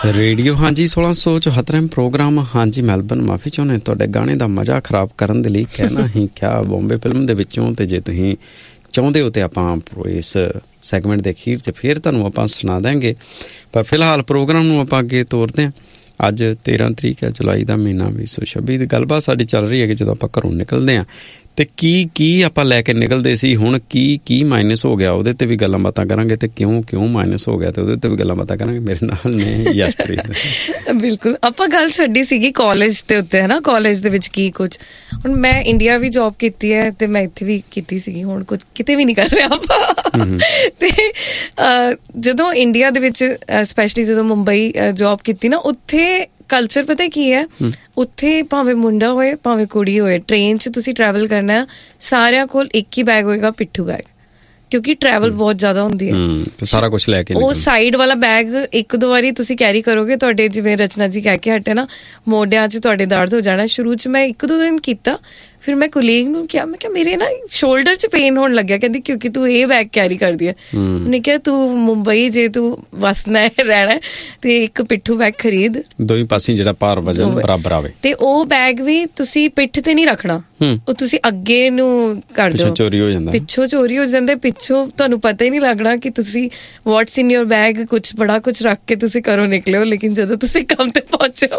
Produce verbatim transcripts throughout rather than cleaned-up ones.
Radio ਹਾਂਜੀ ਸੋਲਾਂ ਸੌ ਚੁਹੱਤਰਵੇਂ ਪ੍ਰੋਗਰਾਮ ਹਾਂਜੀ ਮੈਲਬਨ। ਮਾਫੀ ਚਾਹੁੰਦੇ ਤੁਹਾਡੇ ਗਾਣੇ ਦਾ ਮਜ਼ਾ ਖਰਾਬ ਕਰਨ ਦੇ ਲਈ। ਕਹਿਣਾ ਹੀ ਕਿਆ ਬੰਬੇ ਫਿਲਮ ਦੇ ਵਿੱਚੋਂ, ਅਤੇ ਜੇ ਤੁਸੀਂ ਚਾਹੁੰਦੇ ਹੋ ਤਾਂ ਆਪਾਂ ਇਸ ਸੈਗਮੈਂਟ ਦੇ ਅਖੀਰ 'ਚ ਫਿਰ ਤੁਹਾਨੂੰ ਆਪਾਂ ਸੁਣਾ ਦੇਂਗੇ, ਪਰ ਫਿਲਹਾਲ ਪ੍ਰੋਗਰਾਮ ਨੂੰ ਆਪਾਂ ਅੱਗੇ ਤੋਰਦੇ ਹਾਂ। ਅੱਜ ਤੇਰ੍ਹਾਂ ਤਰੀਕ ਹੈ ਜੁਲਾਈ ਦਾ ਮਹੀਨਾ ਵੀਹ ਸੌ ਛੱਬੀ ਦੀ ਗੱਲਬਾਤ ਸਾਡੀ ਚੱਲ ਰਹੀ ਹੈ ਕਿ ਜਦੋਂ ਆਪਾਂ ਘਰੋਂ ਨਿਕਲਦੇ ਹਾਂ ਅਤੇ ਕੀ ਕੀ ਆਪਾਂ ਲੈ ਕੇ ਨਿਕਲਦੇ ਸੀ, ਹੁਣ ਕੀ ਕੀ ਮਾਈਨਸ ਹੋ ਗਿਆ, ਉਹਦੇ 'ਤੇ ਵੀ ਗੱਲਾਂ ਬਾਤਾਂ ਕਰਾਂਗੇ, ਅਤੇ ਕਿਉਂ ਕਿਉਂ ਮਾਈਨਸ ਹੋ ਗਿਆ ਅਤੇ ਉਹਦੇ 'ਤੇ ਵੀ ਗੱਲਾਂ ਬਾਤਾਂ ਕਰਾਂਗੇ। ਮੇਰੇ ਨਾਲ ਨੇ ਯਸ਼ਪ੍ਰੀਤ। ਬਿਲਕੁਲ, ਆਪਾਂ ਗੱਲ ਛੱਡੀ ਸੀਗੀ ਕਾਲਜ ਦੇ ਉੱਤੇ, ਹੈ ਨਾ। ਕਾਲਜ ਦੇ ਵਿੱਚ ਕੀ ਕੁਝ, ਹੁਣ ਮੈਂ ਇੰਡੀਆ ਵੀ ਜੋਬ ਕੀਤੀ ਹੈ ਅਤੇ ਮੈਂ ਇੱਥੇ ਵੀ ਕੀਤੀ ਸੀਗੀ, ਹੁਣ ਕੁਝ ਕਿਤੇ ਵੀ ਨਹੀਂ ਕਰ ਰਿਹਾ ਆਪਾਂ। ਅਤੇ ਜਦੋਂ ਇੰਡੀਆ ਦੇ ਵਿੱਚ ਸਪੈਸ਼ਲੀ ਜਦੋਂ ਮੁੰਬਈ ਜੋਬ ਕੀਤੀ ਨਾ, ਉੱਥੇ ਕਲਚਰ ਪਤਾ ਕੀ ਹੈ, ਉੱਥੇ ਭਾਵੇਂ ਮੁੰਡਾ ਹੋਏ ਭਾਵੇਂ ਕੁੜੀ ਹੋਏ, ਟ੍ਰੇਨ 'ਚ ਤੁਸੀਂ ਟਰੈਵਲ ਕਰਨਾ, ਸਾਰਿਆਂ ਕੋਲ ਇੱਕ ਹੀ ਬੈਗ ਹੋਏਗਾ, ਪਿੱਠੂ ਬੈਗ, ਕਿਉਂਕਿ ਟਰੈਵਲ ਬਹੁਤ ਜ਼ਿਆਦਾ ਹੁੰਦੀ ਹੈ। ਸਾਰਾ ਕੁਛ ਲੈ ਕੇ ਉਹ ਸਾਈਡ ਵਾਲਾ ਬੈਗ ਇੱਕ ਦੋ ਵਾਰੀ ਤੁਸੀਂ ਕੈਰੀ ਕਰੋਗੇ, ਤੁਹਾਡੇ ਜਿਵੇਂ ਰਚਨਾ ਜੀ ਕਹਿ ਕੇ ਹਟੇ ਨਾ, ਮੋਢਿਆਂ 'ਚ ਤੁਹਾਡੇ ਦਰਦ ਹੋ ਜਾਣਾ। ਸ਼ੁਰੂ 'ਚ ਮੈਂ ਇੱਕ ਦੋ ਦਿਨ ਕੀਤਾ, ਫਿਰ ਮੈਂ ਕੁਲੀਗ ਨੂੰ ਕਿਹਾ, ਮੈਂ ਕਿਹਾ ਮੇਰੇ ਨਾ ਸ਼ੋਲਡਰ 'ਚ ਪੇਨ ਹੋਣ ਲੱਗਿਆ। ਕਹਿੰਦੀ ਕਿਉਂਕਿ ਤੂੰ ਇਹ ਬੈਗ ਕੈਰੀ ਕਰਦੀ ਹੈ। ਉਹਨੇ ਕਿਹਾ ਤੂੰ ਮੁੰਬਈ ਜੇ ਤੂੰ ਵਸਣਾ ਹੈ ਰਹਿਣਾ ਤੇ ਇੱਕ ਪਿੱਠੂ ਬੈਗ ਖਰੀਦ, ਦੋਵੇਂ ਪਾਸੇ ਜਿਹੜਾ ਭਾਰ ਵਜ਼ਨ ਬਰਾਬਰ ਆਵੇ। ਤੇ ਉਹ ਬੈਗ ਵੀ ਤੁਸੀਂ ਪਿੱਠ ਤੇ ਨਹੀਂ ਰੱਖਣਾ, ਉਹ ਤੁਸੀਂ ਅੱਗੇ ਨੂੰ ਕਰ ਦਿਓ, ਚੋਰੀ ਹੋ ਜਾਂਦਾ, ਪਿੱਛੋਂ ਚੋਰੀ ਹੋ ਜਾਂਦੇ, ਪਿੱਛੋਂ ਤੁਹਾਨੂੰ ਪਤਾ ਹੀ ਨਹੀਂ ਲੱਗਣਾ ਕਿ ਤੁਸੀਂ ਵਾਟਸ ਇਨ ਯੋਰ ਬੈਗ, ਕੁਛ ਬੜਾ ਕੁਛ ਰੱਖ ਕੇ ਤੁਸੀਂ ਘਰੋਂ ਨਿਕਲਿਓ, ਲੇਕਿਨ ਜਦੋਂ ਤੁਸੀਂ ਕੰਮ ਤੇ ਪਹੁੰਚੋ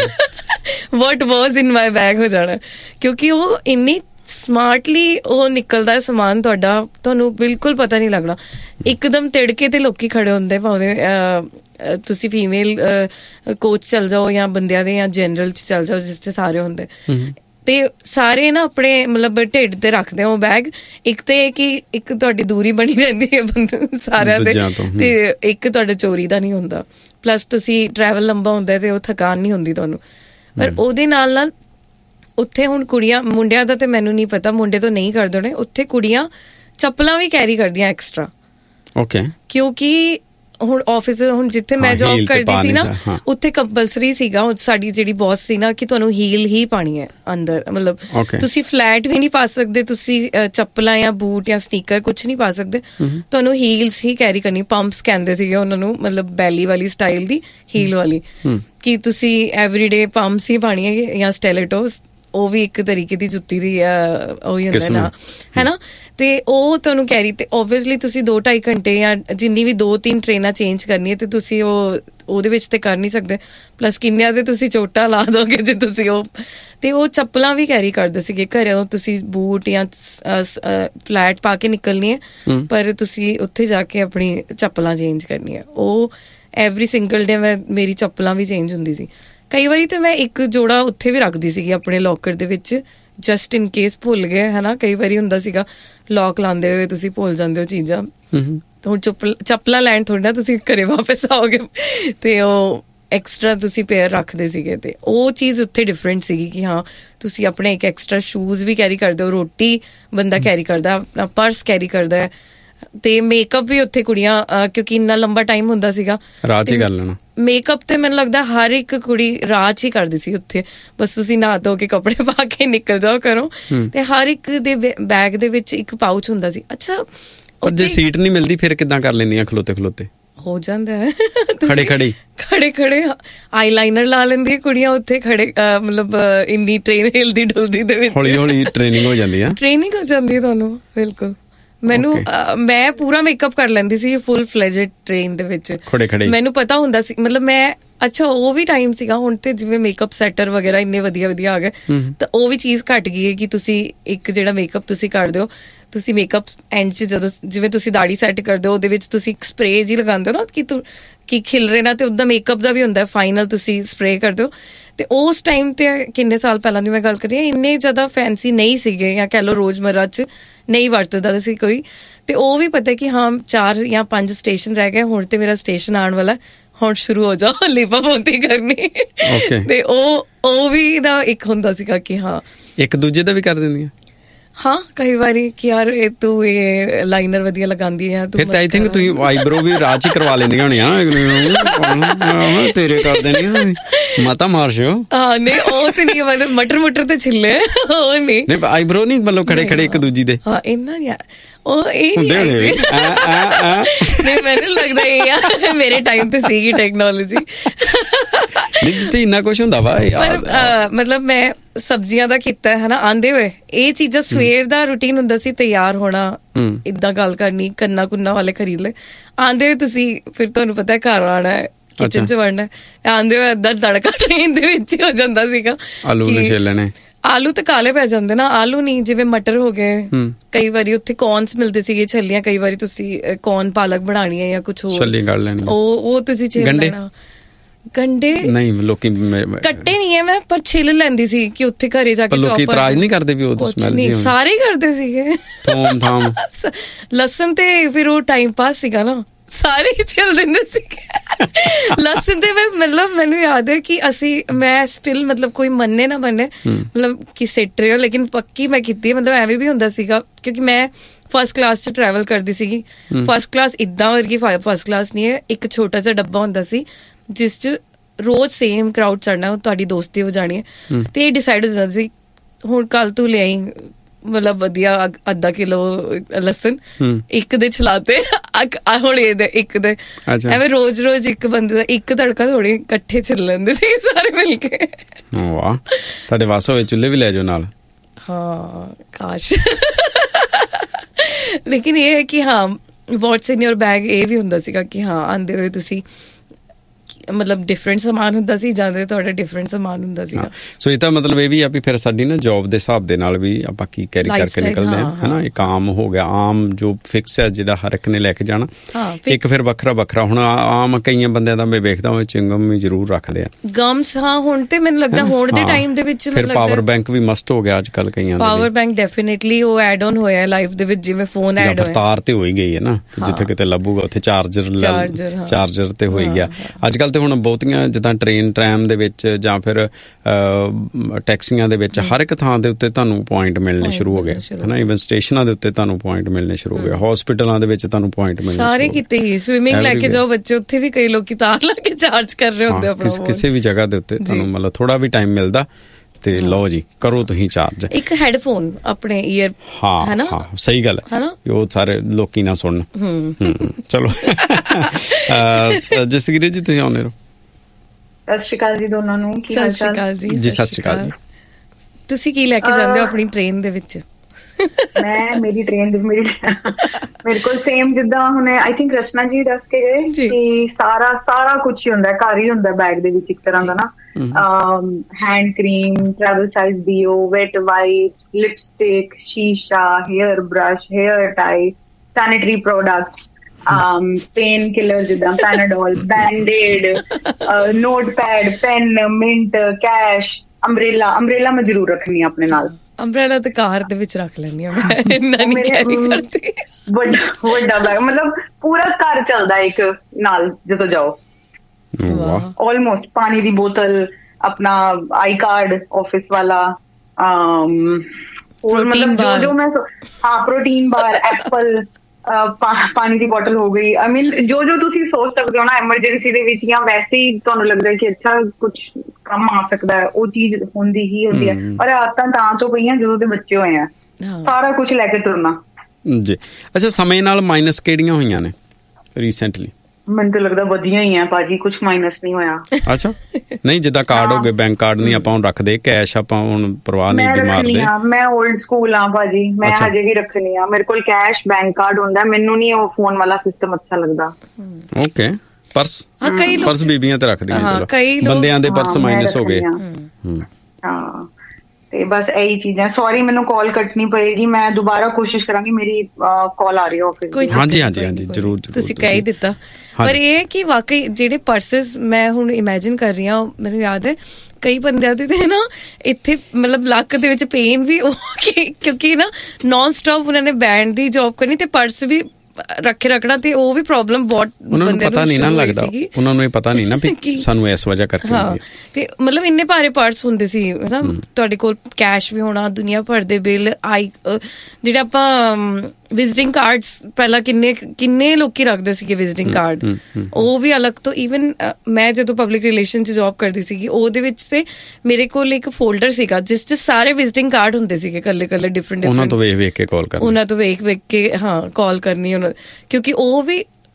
what was in my bag ਹੋ ਜਾਣਾ। ਕਿਉਂਕਿ ਉਹ ਇੰਨੀ ਸਮਾਰਟਲੀ ਉਹ ਨਿਕਲਦਾ ਸਮਾਨ ਤੁਹਾਡਾ, ਤੁਹਾਨੂੰ ਬਿਲਕੁਲ ਪਤਾ ਨਹੀਂ ਲੱਗਣਾ। ਇੱਕਦਮ ਤਿੜਕੇ ਤੇ ਲੋਕੀ ਖੜੇ ਹੁੰਦੇ, ਭਾਵੇਂ ਤੁਸੀਂ ਫੀਮੇਲ ਕੋਚ ਚੱਲ ਜਾਓ ਜਾਂ ਬੰਦਿਆਂ ਦੇ ਜਾਂ ਜਨਰਲ 'ਚ ਚੱਲ ਜਾਓ ਜਿਸ 'ਚ ਸਾਰੇ ਹੁੰਦੇ, ਤੇ ਸਾਰੇ ਨਾ ਆਪਣੇ ਮਤਲਬ ਢਿੱਡ ਤੇ ਰੱਖਦੇ ਹੋ ਬੈਗ। ਇੱਕ ਤੇ ਕਿ ਇੱਕ ਤੁਹਾਡੀ ਦੂਰੀ ਬਣੀ ਰਹਿੰਦੀ ਹੈ ਬੰਦੇ ਸਾਰਿਆਂ ਦੇ, ਤੇ ਇੱਕ ਤੁਹਾਡਾ ਚੋਰੀ ਦਾ ਨਹੀਂ ਹੁੰਦਾ, ਪਲੱਸ ਤੁਸੀਂ ਟਰੈਵਲ ਲੰਬਾ ਹੁੰਦਾ ਤੇ ਉਹ ਥਕਾਨ ਨਹੀਂ ਹੁੰਦੀ ਤੁਹਾਨੂੰ। ਪਰ ਉਹਦੇ ਨਾਲ ਨਾਲ ਉੱਥੇ ਹੁਣ ਕੁੜੀਆਂ, ਮੁੰਡਿਆਂ ਦਾ ਤੇ ਮੈਨੂੰ ਨਹੀਂ ਪਤਾ, ਮੁੰਡੇ ਤੋਂ ਨਹੀਂ ਕਰਦੇ ਹੋਣੇ, ਉੱਥੇ ਕੁੜੀਆਂ ਚੱਪਲਾਂ ਵੀ ਕੈਰੀ ਕਰਦੀਆਂ ਐਕਸਟਰਾ। ਓਕੇ, ਕਿਉਂਕਿ ਹੁਣ ਆਫਿਸ, ਹੁਣ ਜਿੱਥੇ ਮੈਂ ਜੋਬ ਕਰਦੀ ਸੀ ਨਾ, ਉੱਥੇ ਕੰਪਲਸਰੀ ਸੀਗਾ, ਸਾਡੀ ਜਿਹੜੀ ਬੌਸ ਸੀ ਨਾ, ਕਿ ਤੁਹਾਨੂੰ ਹੀਲ ਹੀ ਪਾਣੀ ਹੈ ਅੰਦਰ, ਮਤਲਬ ਤੁਸੀਂ ਫਲੈਟ ਵੀ ਨਹੀਂ ਪਾ ਸਕਦੇ, ਤੁਸੀਂ ਚੱਪਲਾਂ ਜਾਂ ਬੂਟ ਜਾਂ ਸਨੀਕਰ ਕੁਛ ਨਹੀਂ ਪਾ ਸਕਦੇ, ਤੁਹਾਨੂੰ ਹੀਲਸ ਹੀ ਕੈਰੀ ਕਰਨੀ। ਪੰਪਸ ਕਹਿੰਦੇ ਸੀਗੇ ਉਹਨਾਂ ਨੂੰ, ਮਤਲਬ ਬੈਲੀ ਵਾਲੀ ਸਟਾਈਲ ਦੀ ਹੀਲ ਵਾਲੀ, ਕਿ ਤੁਸੀਂ ਐਵਰੀਡੇ ਪੰਪਸ ਹੀ ਪਾਣੀ ਹੈ, ਜਾਂ ਸਟੈਲੇਟੋਸ, ਉਹ ਵੀ ਇੱਕ ਤਰੀਕੇ ਦੀ ਜੁੱਤੀ ਦੀ ਉਹੀ ਹੁੰਦਾ ਨਾ, ਹੈ ਨਾ। ਤੇ ਉਹ ਤੁਹਾਨੂੰ ਕੈਰੀ, ਤੇ ਓਬਵੀਅਸਲੀ ਤੁਸੀਂ ਦੋ ਢਾਈ ਘੰਟੇ ਜਾਂ ਜਿੰਨੀ ਵੀ ਦੋ ਤਿੰਨ ਟ੍ਰੇਨਾਂ ਚੇਂਜ ਕਰਨੀ ਹੈ, ਤੇ ਤੁਸੀਂ ਉਹ ਉਹਦੇ ਵਿੱਚ ਤੇ ਕਰ ਨਹੀਂ ਸਕਦੇ, ਪਲੱਸ ਕਿੰਨਿਆਂ ਦੇ ਤੁਸੀਂ ਚੋਟਾਂ ਲਾ ਦੋਗੇ ਜੇ ਤੁਸੀਂ ਉਹ। ਤੇ ਉਹ ਚੱਪਲਾਂ ਵੀ ਕੈਰੀ ਕਰਦੇ ਸੀਗੇ ਘਰੋਂ, ਤੁਸੀਂ ਬੂਟ ਜਾਂ ਫਲੈਟ ਪਾ ਕੇ ਨਿਕਲਣੀ ਹੈ, ਪਰ ਤੁਸੀਂ ਉੱਥੇ ਜਾ ਕੇ ਆਪਣੀ ਚੱਪਲਾਂ ਚੇਂਜ ਕਰਨੀ ਹੈ। ਉਹ ਐਵਰੀ ਸਿੰਗਲ ਡੇ ਮੈਂ ਮੇਰੀ ਚੱਪਲਾਂ ਵੀ ਚੇਂਜ ਹੁੰਦੀ ਸੀ। ਕਈ ਵਾਰੀ ਤਾਂ ਮੈਂ ਇੱਕ ਜੋੜਾ ਉੱਥੇ ਵੀ ਰੱਖਦੀ ਸੀਗੀ ਆਪਣੇ ਲੋਕਰ ਦੇ ਵਿੱਚ, ਜਸਟ ਇਨ ਕੇਸ ਭੁੱਲ ਗਏ, ਹੈ ਨਾ। ਕਈ ਵਾਰੀ ਹੁੰਦਾ ਸੀਗਾ ਲੌਕ ਲਾਉਂਦੇ ਹੋਏ ਤੁਸੀਂ ਭੁੱਲ ਜਾਂਦੇ ਹੋ ਚੀਜ਼ਾਂ, ਹੁਣ ਚੱਪਲ ਚੱਪਲਾਂ ਲੈਣ ਥੋੜ੍ਹੀ ਨਾ ਤੁਸੀਂ ਘਰੇ ਵਾਪਸ ਆਓਗੇ, ਤੇ ਉਹ ਐਕਸਟਰਾ ਤੁਸੀਂ ਪੇਅਰ ਰੱਖਦੇ ਸੀਗੇ। ਤੇ ਉਹ ਚੀਜ਼ ਉੱਥੇ ਡਿਫਰੈਂਟ ਸੀਗੀ ਕਿ ਹਾਂ ਤੁਸੀਂ ਆਪਣੇ ਇੱਕ ਐਕਸਟਰਾ ਸ਼ੂਜ਼ ਵੀ ਕੈਰੀ ਕਰਦੇ ਹੋ, ਰੋਟੀ ਬੰਦਾ ਕੈਰੀ ਕਰਦਾ, ਆਪਣਾ ਪਰਸ ਕੈਰੀ ਕਰਦਾ ਹੈ, ਤੇ ਮੇਕਅਪ ਵੀ ਉੱਥੇ ਕੁੜੀਆਂ, ਕਿਉਂਕਿ ਇੰਨਾ ਲੰਬਾ ਟਾਈਮ ਹੁੰਦਾ ਸੀਗਾ, ਰਾਤ ਹੀ ਕਰ ਲੈਣਾ ਮੇਕਅਪ। ਤੇ ਮੈਨੂੰ ਲੱਗਦਾ ਹਰ ਇੱਕ ਕੁੜੀ ਰਾਤ ਹੀ ਕਰਦੀ ਸੀ ਉੱਥੇ, ਬਸ ਤੁਸੀਂ ਨਹਾ ਧੋ ਕੇ ਕੱਪੜੇ ਪਾ ਕੇ ਨਿਕਲ ਜਾਓ ਘਰੋਂ, ਤੇ ਹਰ ਇੱਕ ਦੇ ਬੈਗ ਦੇ ਵਿੱਚ ਇੱਕ ਪਾਊਚ ਹੁੰਦਾ ਸੀ। ਅੱਛਾ, ਜੇ ਸੀਟ ਨਹੀਂ ਮਿਲਦੀ ਫਿਰ ਕਿੱਦਾਂ ਕਰ ਲੈਂਦੀਆਂ ਖਲੋਤੇ ਖਲੋਤੇ? ਹੋ ਜਾਂਦਾ ਹੈ, ਖੜੇ ਖੜੇ ਖੜੇ ਖੜੇ ਆਈ ਲਾਈਨਰ ਲਾ ਲੈਂਦੀ ਹੈ ਕੁੜੀਆਂ ਉੱਥੇ ਖੜੇ, ਮਤਲਬ ਇੰਨੀ ਟ੍ਰੇਨ ਹਿਲਦੀ ਡੁਲਦੀ ਦੇ ਵਿੱਚ ਹੌਲੀ ਹੌਲੀ ਟ੍ਰੇਨਿੰਗ ਹੋ ਜਾਂਦੀ ਹੈ, ਟ੍ਰੇਨਿੰਗ ਹੋ ਜਾਂਦੀ ਹੈ ਤੁਹਾਨੂੰ। ਬਿਲਕੁਲ, ਮੈਨੂੰ ਮੈਂ ਪੂਰਾ ਮੇਕਅਪ ਕਰ ਲੈਂਦੀ ਸੀ ਫੁੱਲ ਫਲੈਜਡ ਟ੍ਰੇਨ ਦੇ ਵਿੱਚ, ਮੈਨੂੰ ਪਤਾ ਹੁੰਦਾ ਸੀ, ਮਤਲਬ ਮੈਂ। ਅੱਛਾ, ਉਹ ਵੀ ਟਾਈਮ ਸੀਗਾ, ਹੁਣ ਤੇ ਜਿਵੇਂ ਮੇਕਅਪ ਸੈਟਰ ਵਗੈਰਾ ਇੰਨੇ ਵਧੀਆ ਵਧੀਆ ਆ ਗਏ, ਤਾਂ ਉਹ ਵੀ ਚੀਜ਼ ਘੱਟ ਗਈ ਹੈ ਕਿ ਤੁਸੀਂ ਇੱਕ ਜਿਹੜਾ ਮੇਕਅਪ ਤੁਸੀਂ ਕਰਦੇ ਹੋ, ਤੁਸੀਂ ਮੇਕਅਪ ਐਂਡ 'ਚ ਜਦੋਂ ਜਿਵੇਂ ਤੁਸੀਂ ਦਾੜੀ ਸੈੱਟ ਕਰਦੇ ਹੋ, ਉਹਦੇ ਵਿੱਚ ਤੁਸੀਂ ਇੱਕ ਸਪਰੇ ਜਿਹੀ ਲਗਾਉਂਦੇ ਹੋ ਨਾ ਕਿ ਤੂੰ ਕਿ ਖਿਲਰੇ ਨਾ, ਤੇ ਉੱਦਾਂ ਮੇਕਅਪ ਦਾ ਵੀ ਹੁੰਦਾ ਫਾਈਨਲ ਤੁਸੀਂ ਸਪਰੇ ਕਰਦੇ ਹੋ। ਤੇ ਉਸ ਟਾਈਮ ਤੇ ਕਿੰਨੇ ਸਾਲ ਪਹਿਲਾਂ ਦੀ ਮੈਂ ਗੱਲ ਕਰੀ, ਇੰਨੇ ਜ਼ਿਆਦਾ ਫੈਂਸੀ ਨਹੀਂ ਸੀਗੇ, ਜਾਂ ਕਹਿ ਲਓ ਰੋਜ਼ਮਰਰਾ 'ਚ ਨਹੀਂ ਵਰਤਦਾ ਸੀ ਕੋਈ। ਤੇ ਉਹ ਵੀ ਪਤਾ ਕਿ ਹਾਂ ਚਾਰ ਜਾਂ ਪੰਜ ਸਟੇਸ਼ਨ ਰਹਿ ਗਏ, ਹੁਣ ਤੇ ਮੇਰਾ ਸਟੇਸ਼ਨ ਆਉਣ ਵਾਲਾ, ਹੁਣ ਸ਼ੁਰੂ ਹੋ ਜਾਓ ਲਿਪਾ ਪੋਤੀ ਕਰਨੀ। ਤੇ ਉਹ ਉਹ ਵੀ ਨਾ ਇੱਕ ਹੁੰਦਾ ਸੀਗਾ ਕਿ ਹਾਂ ਇੱਕ ਦੂਜੇ ਦਾ ਵੀ ਕਰ ਦਿੰਦੀਆਂ। ਹਾਂ, ਕਈ ਵਾਰੀ ਕਿ ਯਾਰ ਇਹ ਤੂੰ ਇਹ ਲਾਈਨਰ ਵਧੀਆ ਲਗਾਉਂਦੀ ਹੈ, ਫਿਰ ਤਾਂ ਆਈ ਥਿੰਕ ਤੁਸੀਂ ਆਈਬਰੋ ਵੀ ਰਾਜ ਹੀ ਕਰਵਾ ਲੈਂਦੀਆਂ ਹੋਣੀਆਂ, ਤੇਰੇ ਕਰ ਦੇਣੀ ਮਾਤਾ ਮਾਰਸ਼ੋ। ਹਾਂ, ਨਹੀਂ ਉਹ ਤੇ ਨਹੀਂ, ਮਤਲਬ ਮਟਰ ਮੁਟਰ ਤੇ ਛਿੱਲੇ, ਉਹ ਨਹੀਂ, ਨਹੀਂ ਆਈਬਰੋ ਨਹੀਂ, ਮਤਲਬ ਖੜੇ ਖੜੇ ਇੱਕ ਦੂਜੀ ਦੇ। ਹਾਂ, ਇੰਨਾ ਨਹੀਂ, ਉਹ ਇਹ ਨਹੀਂ, ਮੈਨੂੰ ਲੱਗਦਾ ਇਹ ਆ ਮੇਰੇ ਟਾਈਮ ਤੇ ਸੀਗੀ ਟੈਕਨੋਲੋਜੀ। ਜਿੱਥੇ ਇੰਨਾ ਕੁਛ ਹੁੰਦਾ ਵਾ ਪਰ ਮਤਲਬ ਮੈਂ ਸਬਜ਼ੀਆਂ ਦਾ ਕੀਤਾ ਹੈ ਨਾ ਆਂਦੇ ਹੋਏ ਇਹ ਚੀਜ਼ਾਂ ਸਵੇਰ ਦਾ ਰੂਟੀਨ ਹੁੰਦਾ ਸੀ ਤਿਆਰ ਹੋਣਾ ਇੱਦਾਂ ਗੱਲ ਕਰਨੀ ਕੰਨਾ ਕੁੰਨਾ ਵਾਲੇ ਖਰੀਦ ਲੈ ਆਂਦੇ ਹੋਏ ਤੁਸੀਂ ਫਿਰ ਤੁਹਾਨੂੰ ਪਤਾ ਘਰ ਆਉਣਾ ਹੈ ਕਿਚਨ ਚ ਵੜਨਾ ਆਂਦੇ ਹੋਏ ਏਦਾਂ ਤੜਕਾ ਟ੍ਰੇਨ ਦੇ ਵਿੱਚ ਹੋ ਜਾਂਦਾ ਸੀਗਾ ਆਲੂ ਛਿੱਲਣੇ ਆਲੂ ਤੇ ਕਾਲੇ ਪੈ ਜਾਂਦੇ ਨਾ ਆਲੂ ਨਹੀਂ ਜਿਵੇਂ ਮਟਰ ਹੋ ਗਏ ਕਈ ਵਾਰੀ ਉੱਥੇ ਕੌਰਨਸ ਮਿਲਦੇ ਸੀਗੇ ਛੱਲੀਆਂ ਕਈ ਵਾਰੀ ਤੁਸੀਂ ਕੌਰਨ ਪਾਲਕ ਬਣਾਉਣੀ ਹੈ ਜਾਂ ਕੁਛ ਹੋਰ ਛੱਲੀ ਕੱਢ ਲੈਣੀ ਉਹ ਉਹ ਤੁਸੀਂ ਛਿੱਲ ਲੈਣਾ ਗੰਡੇ ਨਹੀਂ ਲੋਕੀ ਕੱਟੇ ਨਹੀਂ ਹੈ ਮੈਂ ਪਰ ਛਿੱਲ ਲੈਂਦੀ ਸੀ ਕਿ ਉੱਥੇ ਘਰੇ ਜਾ ਕੇ ਲੋਕੀ ਇਤਰਾਜ਼ ਨਹੀਂ ਕਰਦੇ ਵੀ ਉਹ ਸਮੈਲ ਨਹੀਂ ਸਾਰੇ ਹੀ ਕਰਦੇ ਸੀਗੇ ਥੋਮ ਥਾਮ ਲਸਣ ਤੇ ਫਿਰ ਉਹ ਟਾਈਮ ਪਾਸ ਸੀਗਾ ਨਾ ਸਾਰੇ ਹੀ ਛਿੱਲ ਦਿੰਦੇ ਸੀਗੇ ਲਸਣ ਤੇ ਮੈਂ ਮਤਲਬ ਮੈਨੂੰ ਯਾਦ ਹੈ ਕਿ ਅਸੀਂ ਮੈਂ ਸਟਿਲ ਮਤਲਬ ਕੋਈ ਮੰਨੇ ਨਾ ਮੰਨੇ ਮਤਲਬ ਕਿ ਸਿੱਟ ਰਹੇ ਹੋ ਲੇਕਿਨ ਪੱਕੀ ਮੈਂ ਕੀਤੀ ਮਤਲਬ ਐਵੇਂ ਵੀ ਹੁੰਦਾ ਸੀਗਾ ਕਿਉਂਕਿ ਮੈਂ ਫਸਟ ਕਲਾਸ ਚ ਟਰੈਵਲ ਕਰਦੀ ਸੀਗੀ ਫਸਟ ਕਲਾਸ ਇੱਦਾਂ ਵਰਗੀ ਫਸਟ ਕਲਾਸ ਨਹੀਂ ਹੈ ਇੱਕ ਛੋਟਾ ਜਿਹਾ ਡੱਬਾ ਹੁੰਦਾ ਸੀ ਜਿਸ ਚ ਰੋਜ਼ ਸੇਮ ਕਰਾਊਡ ਚੜਨਾ ਤੁਹਾਡੀ ਦੋਸਤੀ ਹੋ ਜਾਣੀ ਹੈ ਤੇ ਇਹ ਡਿਸਾਈਡ ਹੋ ਜਾਂਦਾ ਸੀ ਹੁਣ ਕੱਲ ਤੂੰ ਲਿਆਈ ਮਤਲਬ ਵਧੀਆ ਅੱਧਾ ਕਿਲੋ ਲਸਣ ਇੱਕ ਦੇ ਛਲਾਤੇ ਹੁਣ ਇਹਦੇ ਇੱਕ ਦੇ ਐਵੇਂ ਰੋਜ਼ ਰੋਜ਼ ਇੱਕ ਬੰਦੇ ਦਾ ਇੱਕ ਤੜਕਾ ਥੋੜੀ ਇਕੱਠੇ ਛਿੱਲ ਲੈਂਦੇ ਸੀ ਸਾਰੇ ਮਿਲ ਕੇ ਵਾਹ ਤੁਹਾਡੇ ਵਾਸ ਹੋਏ ਚੁੱਲ੍ਹੇ ਵੀ ਲੈ ਜਾਓ ਨਾਲ ਹਾਂ ਕਾਸ਼ ਲੇਕਿਨ ਇਹ ਹੈ ਕਿ ਹਾਂ ਵਾਟਸ ਇਨ ਯੋਰ ਬੈਗ ਇਹ ਵੀ ਹੁੰਦਾ ਸੀਗਾ ਕਿ ਹਾਂ ਆਂਦੇ ਹੋਏ ਤੁਸੀਂ ਮਤਲਬ ਡਿਫਰੈਂਟ ਸਮਾਨ ਹੁੰਦਾ ਸੀ ਜਾਂਦੇ ਤੁਹਾਡਾ ਡਿਫਰੈਂਟ ਸਮਾਨ ਹੁੰਦਾ ਸੀਗਾ ਸੋ ਇਹ ਤਾਂ ਮਤਲਬ ਇਹ ਵੀ ਆ ਵੀ ਫਿਰ ਸਾਡੀ ਨਾ ਜੌਬ ਦੇ ਹਿਸਾਬ ਦੇ ਨਾਲ ਵੀ ਆਪਾਂ ਕੀ ਕੈਰੀ ਕਰਕੇ ਨਿਕਲਦੇ ਹਾਂ ਹਨਾ ਇੱਕ ਆਮ ਹੋ ਗਿਆ ਆਮ ਜੋ ਫਿਕਸ ਹੈ ਜਿਹੜਾ ਹਰ ਇੱਕ ਨੇ ਲੈ ਕੇ ਜਾਣਾ ਇੱਕ ਫਿਰ ਵੱਖਰਾ ਵੱਖਰਾ ਹੁਣ ਆਮ ਕਈਆਂ ਬੰਦਿਆਂ ਦਾ ਮੈਂ ਵੇਖਦਾ ਹਾਂ ਚਿੰਗਮ ਵੀ ਜ਼ਰੂਰ ਰੱਖਦੇ ਆ ਗਮਸ ਹਾਂ ਹੁਣ ਤੇ ਮੈਨੂੰ ਲੱਗਦਾ ਹੁਣ ਦੇ ਟਾਈਮ ਦੇ ਵਿੱਚ ਫਿਰ ਪਾਵਰ ਬੈਂਕ ਵੀ ਮਸਟ ਹੋ ਗਿਆ ਅੱਜ ਕੱਲ ਕਈਆਂ ਦਾ ਪਾਵਰ ਬੈਂਕ ਡੈਫੀਨਿਟਲੀ ਉਹ ਐਡ ਆਨ ਹੋਇਆ ਲਾਈਫ ਦੇ ਵਿੱਚ ਜਿਵੇਂ ਫੋਨ ਐਡ ਹੋਇਆ ਤਾਰ ਤੇ ਹੋਈ ਗਈ ਹੈ ਨਾ ਜਿੱਥੇ ਕਿਤੇ ਲੱਭੂਗਾ ਉੱਥੇ ਚਾਰਜਰ ਚਾਰਜਰ ਤੇ ਹੋਈ ਗਿਆ ਅੱਜ ਕੱਲ ਹੁਣ ਬਹੁਤੀਆਂ ਜਿੱਦਾਂ ਟ੍ਰੇਨ ਟ੍ਰੈਮ ਦੇ ਵਿੱਚ ਜਾਂ ਫਿਰ ਟੈਕਸੀਆਂ ਦੇ ਵਿੱਚ ਹਰ ਇੱਕ ਥਾਂ ਦੇ ਉੱਤੇ ਤੁਹਾਨੂੰ ਪੁਆਇੰਟ ਮਿਲਣੇ ਸ਼ੁਰੂ ਹੋ ਗਏ ਹਨਾ ਈਵਨ ਸਟੇਸ਼ਨਾਂ ਦੇ ਉੱਤੇ ਤੁਹਾਨੂੰ ਪੁਆਇੰਟ ਮਿਲਣੇ ਸ਼ੁਰੂ ਹੋ ਗਏ ਹਸਪੀਟਲਾਂ ਦੇ ਵਿੱਚ ਤੁਹਾਨੂੰ ਪੁਆਇੰਟ ਮਿਲਣੇ ਸਾਰੇ ਕਿਤੇ ਹੀ ਸਵਿਮਿੰਗ ਲੈ ਕੇ ਜਾਓ ਬੱਚੇ ਉੱਥੇ ਵੀ ਕਈ ਲੋਕੀ ਤਾਰ ਲਾ ਕੇ ਚਾਰਜ ਕਰ ਰਹੇ ਹੁੰਦੇ ਆਪਣਾ ਕਿਸੇ ਵੀ ਜਗ੍ਹਾ ਦੇ ਉੱਤੇ ਤੁਹਾਨੂੰ ਮਤਲਬ ਥੋੜਾ ਵੀ ਟਾਈਮ ਮਿਲਦਾ ਤੇ ਲਓ ਜੀ ਕਰੋ ਤੁਸੀਂ ਚਾਰਜ ਇੱਕ ਹੈਡਫੋਨ ਆਪਣੇ ਈਅਰ ਹਾਂ ਹਾਂ ਸਹੀ ਗੱਲ ਹੈ ਉਹ ਸਾਰੇ ਲੋਕੀ ਨਾ ਸੁਣਨ ਚਲੋ ਜਸਕੀਰਤ ਜੀ ਤੁਸੀਂ ਆਉਣੇ ਰਹੋ ਸਤਿ ਸ਼੍ਰੀ ਅਕਾਲ ਜੀ ਦੋਨਾਂ ਨੂੰ ਸਤਿ ਸ਼੍ਰੀ ਅਕਾਲ ਜੀ ਜੀ ਸਤਿ ਸ਼੍ਰੀ ਅਕਾਲ ਤੁਸੀਂ ਕੀ ਲੈ ਕੇ ਜਾਂਦੇ ਹੋ ਆਪਣੀ ਟ੍ਰੇਨ ਦੇ ਵਿੱਚ ਮੈਂ ਮੇਰੀ ਟ੍ਰੇਨ ਦੇ ਮੇਰੀ ਮੇਰੇ ਕੋਲ ਸੇਮ ਜਿੱਦਾਂ ਹੁਣ ਆਈ ਥਿੰਕ ਰਚਨਾ ਜੀ ਦੱਸ ਕੇ ਗਏ ਕਿ ਸਾਰਾ ਸਾਰਾ ਕੁਛ ਹੀ ਹੁੰਦਾ ਘਰ ਹੀ ਹੁੰਦਾ ਬੈਗ ਦੇ ਵਿੱਚ ਇੱਕ ਤਰ੍ਹਾਂ ਦਾ ਨਾ hand cream travel size deo VAT wipe lipstick ਸ਼ੀਸ਼ਾ ਹੇਅਰ ਬ੍ਰਸ਼ ਹੇਅਰ ਟਾਈ ਸੈਨੀਟਰੀ ਪ੍ਰੋਡਕਟਸ ਪੇਨ ਕਿਲਰ ਜਿੱਦਾਂ Panadol Band-Aid notepad PAN minute cash umbrella umbrella ਮੈਂ ਜ਼ਰੂਰ ਰੱਖਣੀ ਆਪਣੇ ਨਾਲ ਅੰਬਰੇਲਾ ਤੇ ਕਾਰ ਦੇ ਵਿੱਚ ਰੱਖ ਲੈਂਦੀ ਆ ਮੈਂ ਇੰਨਾ ਨਹੀਂ ਕੈਰੀ ਕਰਦੀ ਵੱਡਾ ਵੱਡਾ ਬੈਗ ਮਤਲਬ ਪੂਰਾ ਘਰ ਚੱਲਦਾ ਇੱਕ ਨਾਲ ਜਦੋਂ ਜਾਓ ਆਲਮੋਸਟ ਪਾਣੀ ਦੀ ਬੋਤਲ ਆਪਣਾ ਆਈ ਕਾਰਡ ਆਫਿਸ ਵਾਲਾ ਪ੍ਰੋਟੀਨ ਬਾਰ ਜੋ ਮੈਂ ਹਾਂ ਪ੍ਰੋਟੀਨ ਬਾਰ ਐਪਲ ਪਾਣੀ ਦੀ ਬੋਟਲ ਹੋ ਗਈ ਆਈ ਮੀਨ ਜੋ ਜੋ ਤੁਸੀਂ ਸੋਚ ਸਕਦੇ ਹੋ ਨਾ ਐਮਰਜੈਂਸੀ ਦੇ ਵਿੱਚ ਜਾਂ ਵੈਸੇ ਹੀ ਤੁਹਾਨੂੰ ਲੱਗਦਾ ਕਿ ਅੱਛਾ ਕੁਛ ਕੰਮ ਆ ਸਕਦਾ ਹੈ ਉਹ ਚੀਜ਼ ਹੁੰਦੀ ਹੀ ਹੁੰਦੀ ਹੈ ਪਰ ਆਦਤਾਂ ਤਾਂ ਤੋਂ ਪਈਆਂ ਜਦੋਂ ਦੇ ਬੱਚੇ ਹੋਏ ਆ ਸਾਰਾ ਕੁਛ ਲੈ ਕੇ ਤੁਰਨਾ ਜੀ ਅੱਛਾ ਸਮੇਂ ਨਾਲ ਮਾਈਨਸ ਕਿਹੜੀਆਂ ਹੋਈਆਂ ਨੇ ਰੀਸੈਂਟਲੀ ਮੈਨੂੰ ਤਾਂ ਲੱਗਦਾ ਵਧੀਆ ਹੀ ਆ ਭਾਜੀ ਕੁਛ ਮਾਈਨਸ ਨਹੀਂ ਹੋਇਆ ਅੱਛਾ ਨਹੀਂ ਜਿੱਦਾਂ ਕਾਰਡ ਹੋ ਗਏ ਬੈਂਕ ਕਾਰਡ ਨਹੀਂ ਆਪਾਂ ਹੁਣ ਰੱਖਦੇ ਕੈਸ਼ ਆਪਾਂ ਹੁਣ ਪਰਵਾਹ ਨਹੀਂ ਵੀ ਮਾਰਦੇ ਮੈਂ 올ਡ ਸਕੂਲ ਆ ਭਾਜੀ ਮੈਂ ਹਜੇ ਵੀ ਰੱਖਣੀ ਆ ਮੇਰੇ ਕੋਲ ਕੈਸ਼ ਬੈਂਕ ਕਾਰਡ ਹੁੰਦਾ ਮੈਨੂੰ ਨਹੀਂ ਉਹ ਫੋਨ ਵਾਲਾ ਸਿਸਟਮ ਅੱਛਾ ਲੱਗਦਾ ਓਕੇ ਪਰਸ ਪਰਸ ਬੀਬੀਆਂ ਤੇ ਰੱਖਦੀਆਂ ਬੰਦਿਆਂ ਦੇ ਪਰਸ ਮਾਈਨਸ ਹੋ ਗਏ ਹਾਂ ਤੇ ਬਸ ਇਹੀ ਚੀਜ਼ਾਂ ਸੌਰੀ ਮੈਨੂੰ ਕਾਲ ਕੱਟਣੀ ਪਏਗੀ ਮੈਂ ਦੁਬਾਰਾ ਕੋਸ਼ਿਸ਼ ਕਰਾਂਗੀ ਮੇਰੀ ਕਾਲ ਆ ਰਹੀ ਹੈ ਆਫਿਸ ਹਾਂਜੀ ਹਾਂਜੀ ਹਾਂਜੀ ਜ਼ਰੂਰ ਤੁਸੀਂ ਕਹਿ ਹੀ ਦਿੱਤਾ ਪਰ ਇਹ ਕਿ ਵਾਕਈ ਜਿਹੜੇ ਪਰਸਸ ਮੈਂ ਹੁਣ ਇਮੇਜਿਨ ਕਰ ਰਹੀ ਹਾਂ ਮੈਨੂੰ ਯਾਦ ਹੈ ਕਈ ਬੰਦਿਆਂ ਦੇ ਤੇ ਨਾ ਇੱਥੇ ਮਤਲਬ ਲੱਕ ਦੇ ਵਿੱਚ ਪੇਨ ਵੀ ਉਹ ਕਿਉਂਕਿ ਨਾ ਨੌਨ ਸਟਾਪ ਉਹਨਾਂ ਨੇ ਬੈਂਡ ਦੀ ਜੌਬ ਕਰਨੀ ਤੇ ਪਰਸ ਵੀ ਰੱਖੇ ਰੱਖਣਾ ਤੇ ਉਹ ਵੀ ਪ੍ਰੋਬਲਮ ਬਹੁਤ ਉਹਨਾਂ ਨੂੰ ਪਤਾ ਨਹੀਂ ਨਾ ਲੱਗਦਾ ਉਹਨਾਂ ਨੂੰ ਇਹ ਪਤਾ ਨਹੀਂ ਨਾ ਵੀ ਸਾਨੂੰ ਇਸ ਵਜ੍ਹਾ ਕਰਕੇ ਹਾਂ ਤੇ ਮਤਲਬ ਇੰਨੇ ਭਾਰੇ ਪਰਸ ਹੁੰਦੇ ਸੀ ਹਨਾ ਤੁਹਾਡੇ ਕੋਲ ਕੈਸ਼ ਵੀ ਹੋਣਾ ਦੁਨੀਆ ਭਰ ਦੇ ਬਿੱਲ ਆਈ ਜਿਹੜੇ ਆਪਾਂ ਵਿਜ਼ਿਟਿੰਗ ਕਾਰਡਸ ਪਹਿਲਾਂ ਕਿੰਨੇ ਕਿੰਨੇ ਲੋਕੀ ਰੱਖਦੇ ਸੀਗੇ ਵਿਜ਼ਿਟਿੰਗ ਕਾਰਡ ਉਹ ਵੀ ਅਲੱਗ ਤੋਂ ਈਵਨ ਮੈਂ ਜਦੋਂ ਪਬਲਿਕ ਰਿਲੇਸ਼ਨ 'ਚ ਜੌਬ ਕਰਦੀ ਸੀਗੀ ਉਹਦੇ ਵਿੱਚ ਤੇ ਮੇਰੇ ਕੋਲ ਇੱਕ ਫੋਲਡਰ ਸੀਗਾ ਜਿਸ 'ਚ ਸਾਰੇ ਵਿਜ਼ਿਟਿੰਗ ਕਾਰਡ ਹੁੰਦੇ ਸੀਗੇ ਇਕੱਲੇ ਇਕੱਲੇ ਡਿਫਰੈਂਟ ਉਹਨਾਂ ਤੋਂ ਵੇਖ ਵੇਖ ਕੇ ਕਾਲ ਕਰਨੀ ਉਹਨਾਂ ਤੋਂ ਵੇਖ ਵੇਖ ਕੇ ਹਾਂ ਕਾਲ ਕਰਨੀ ਉਹਨਾਂ ਕਿਉਂਕਿ ਉਹ ਵੀ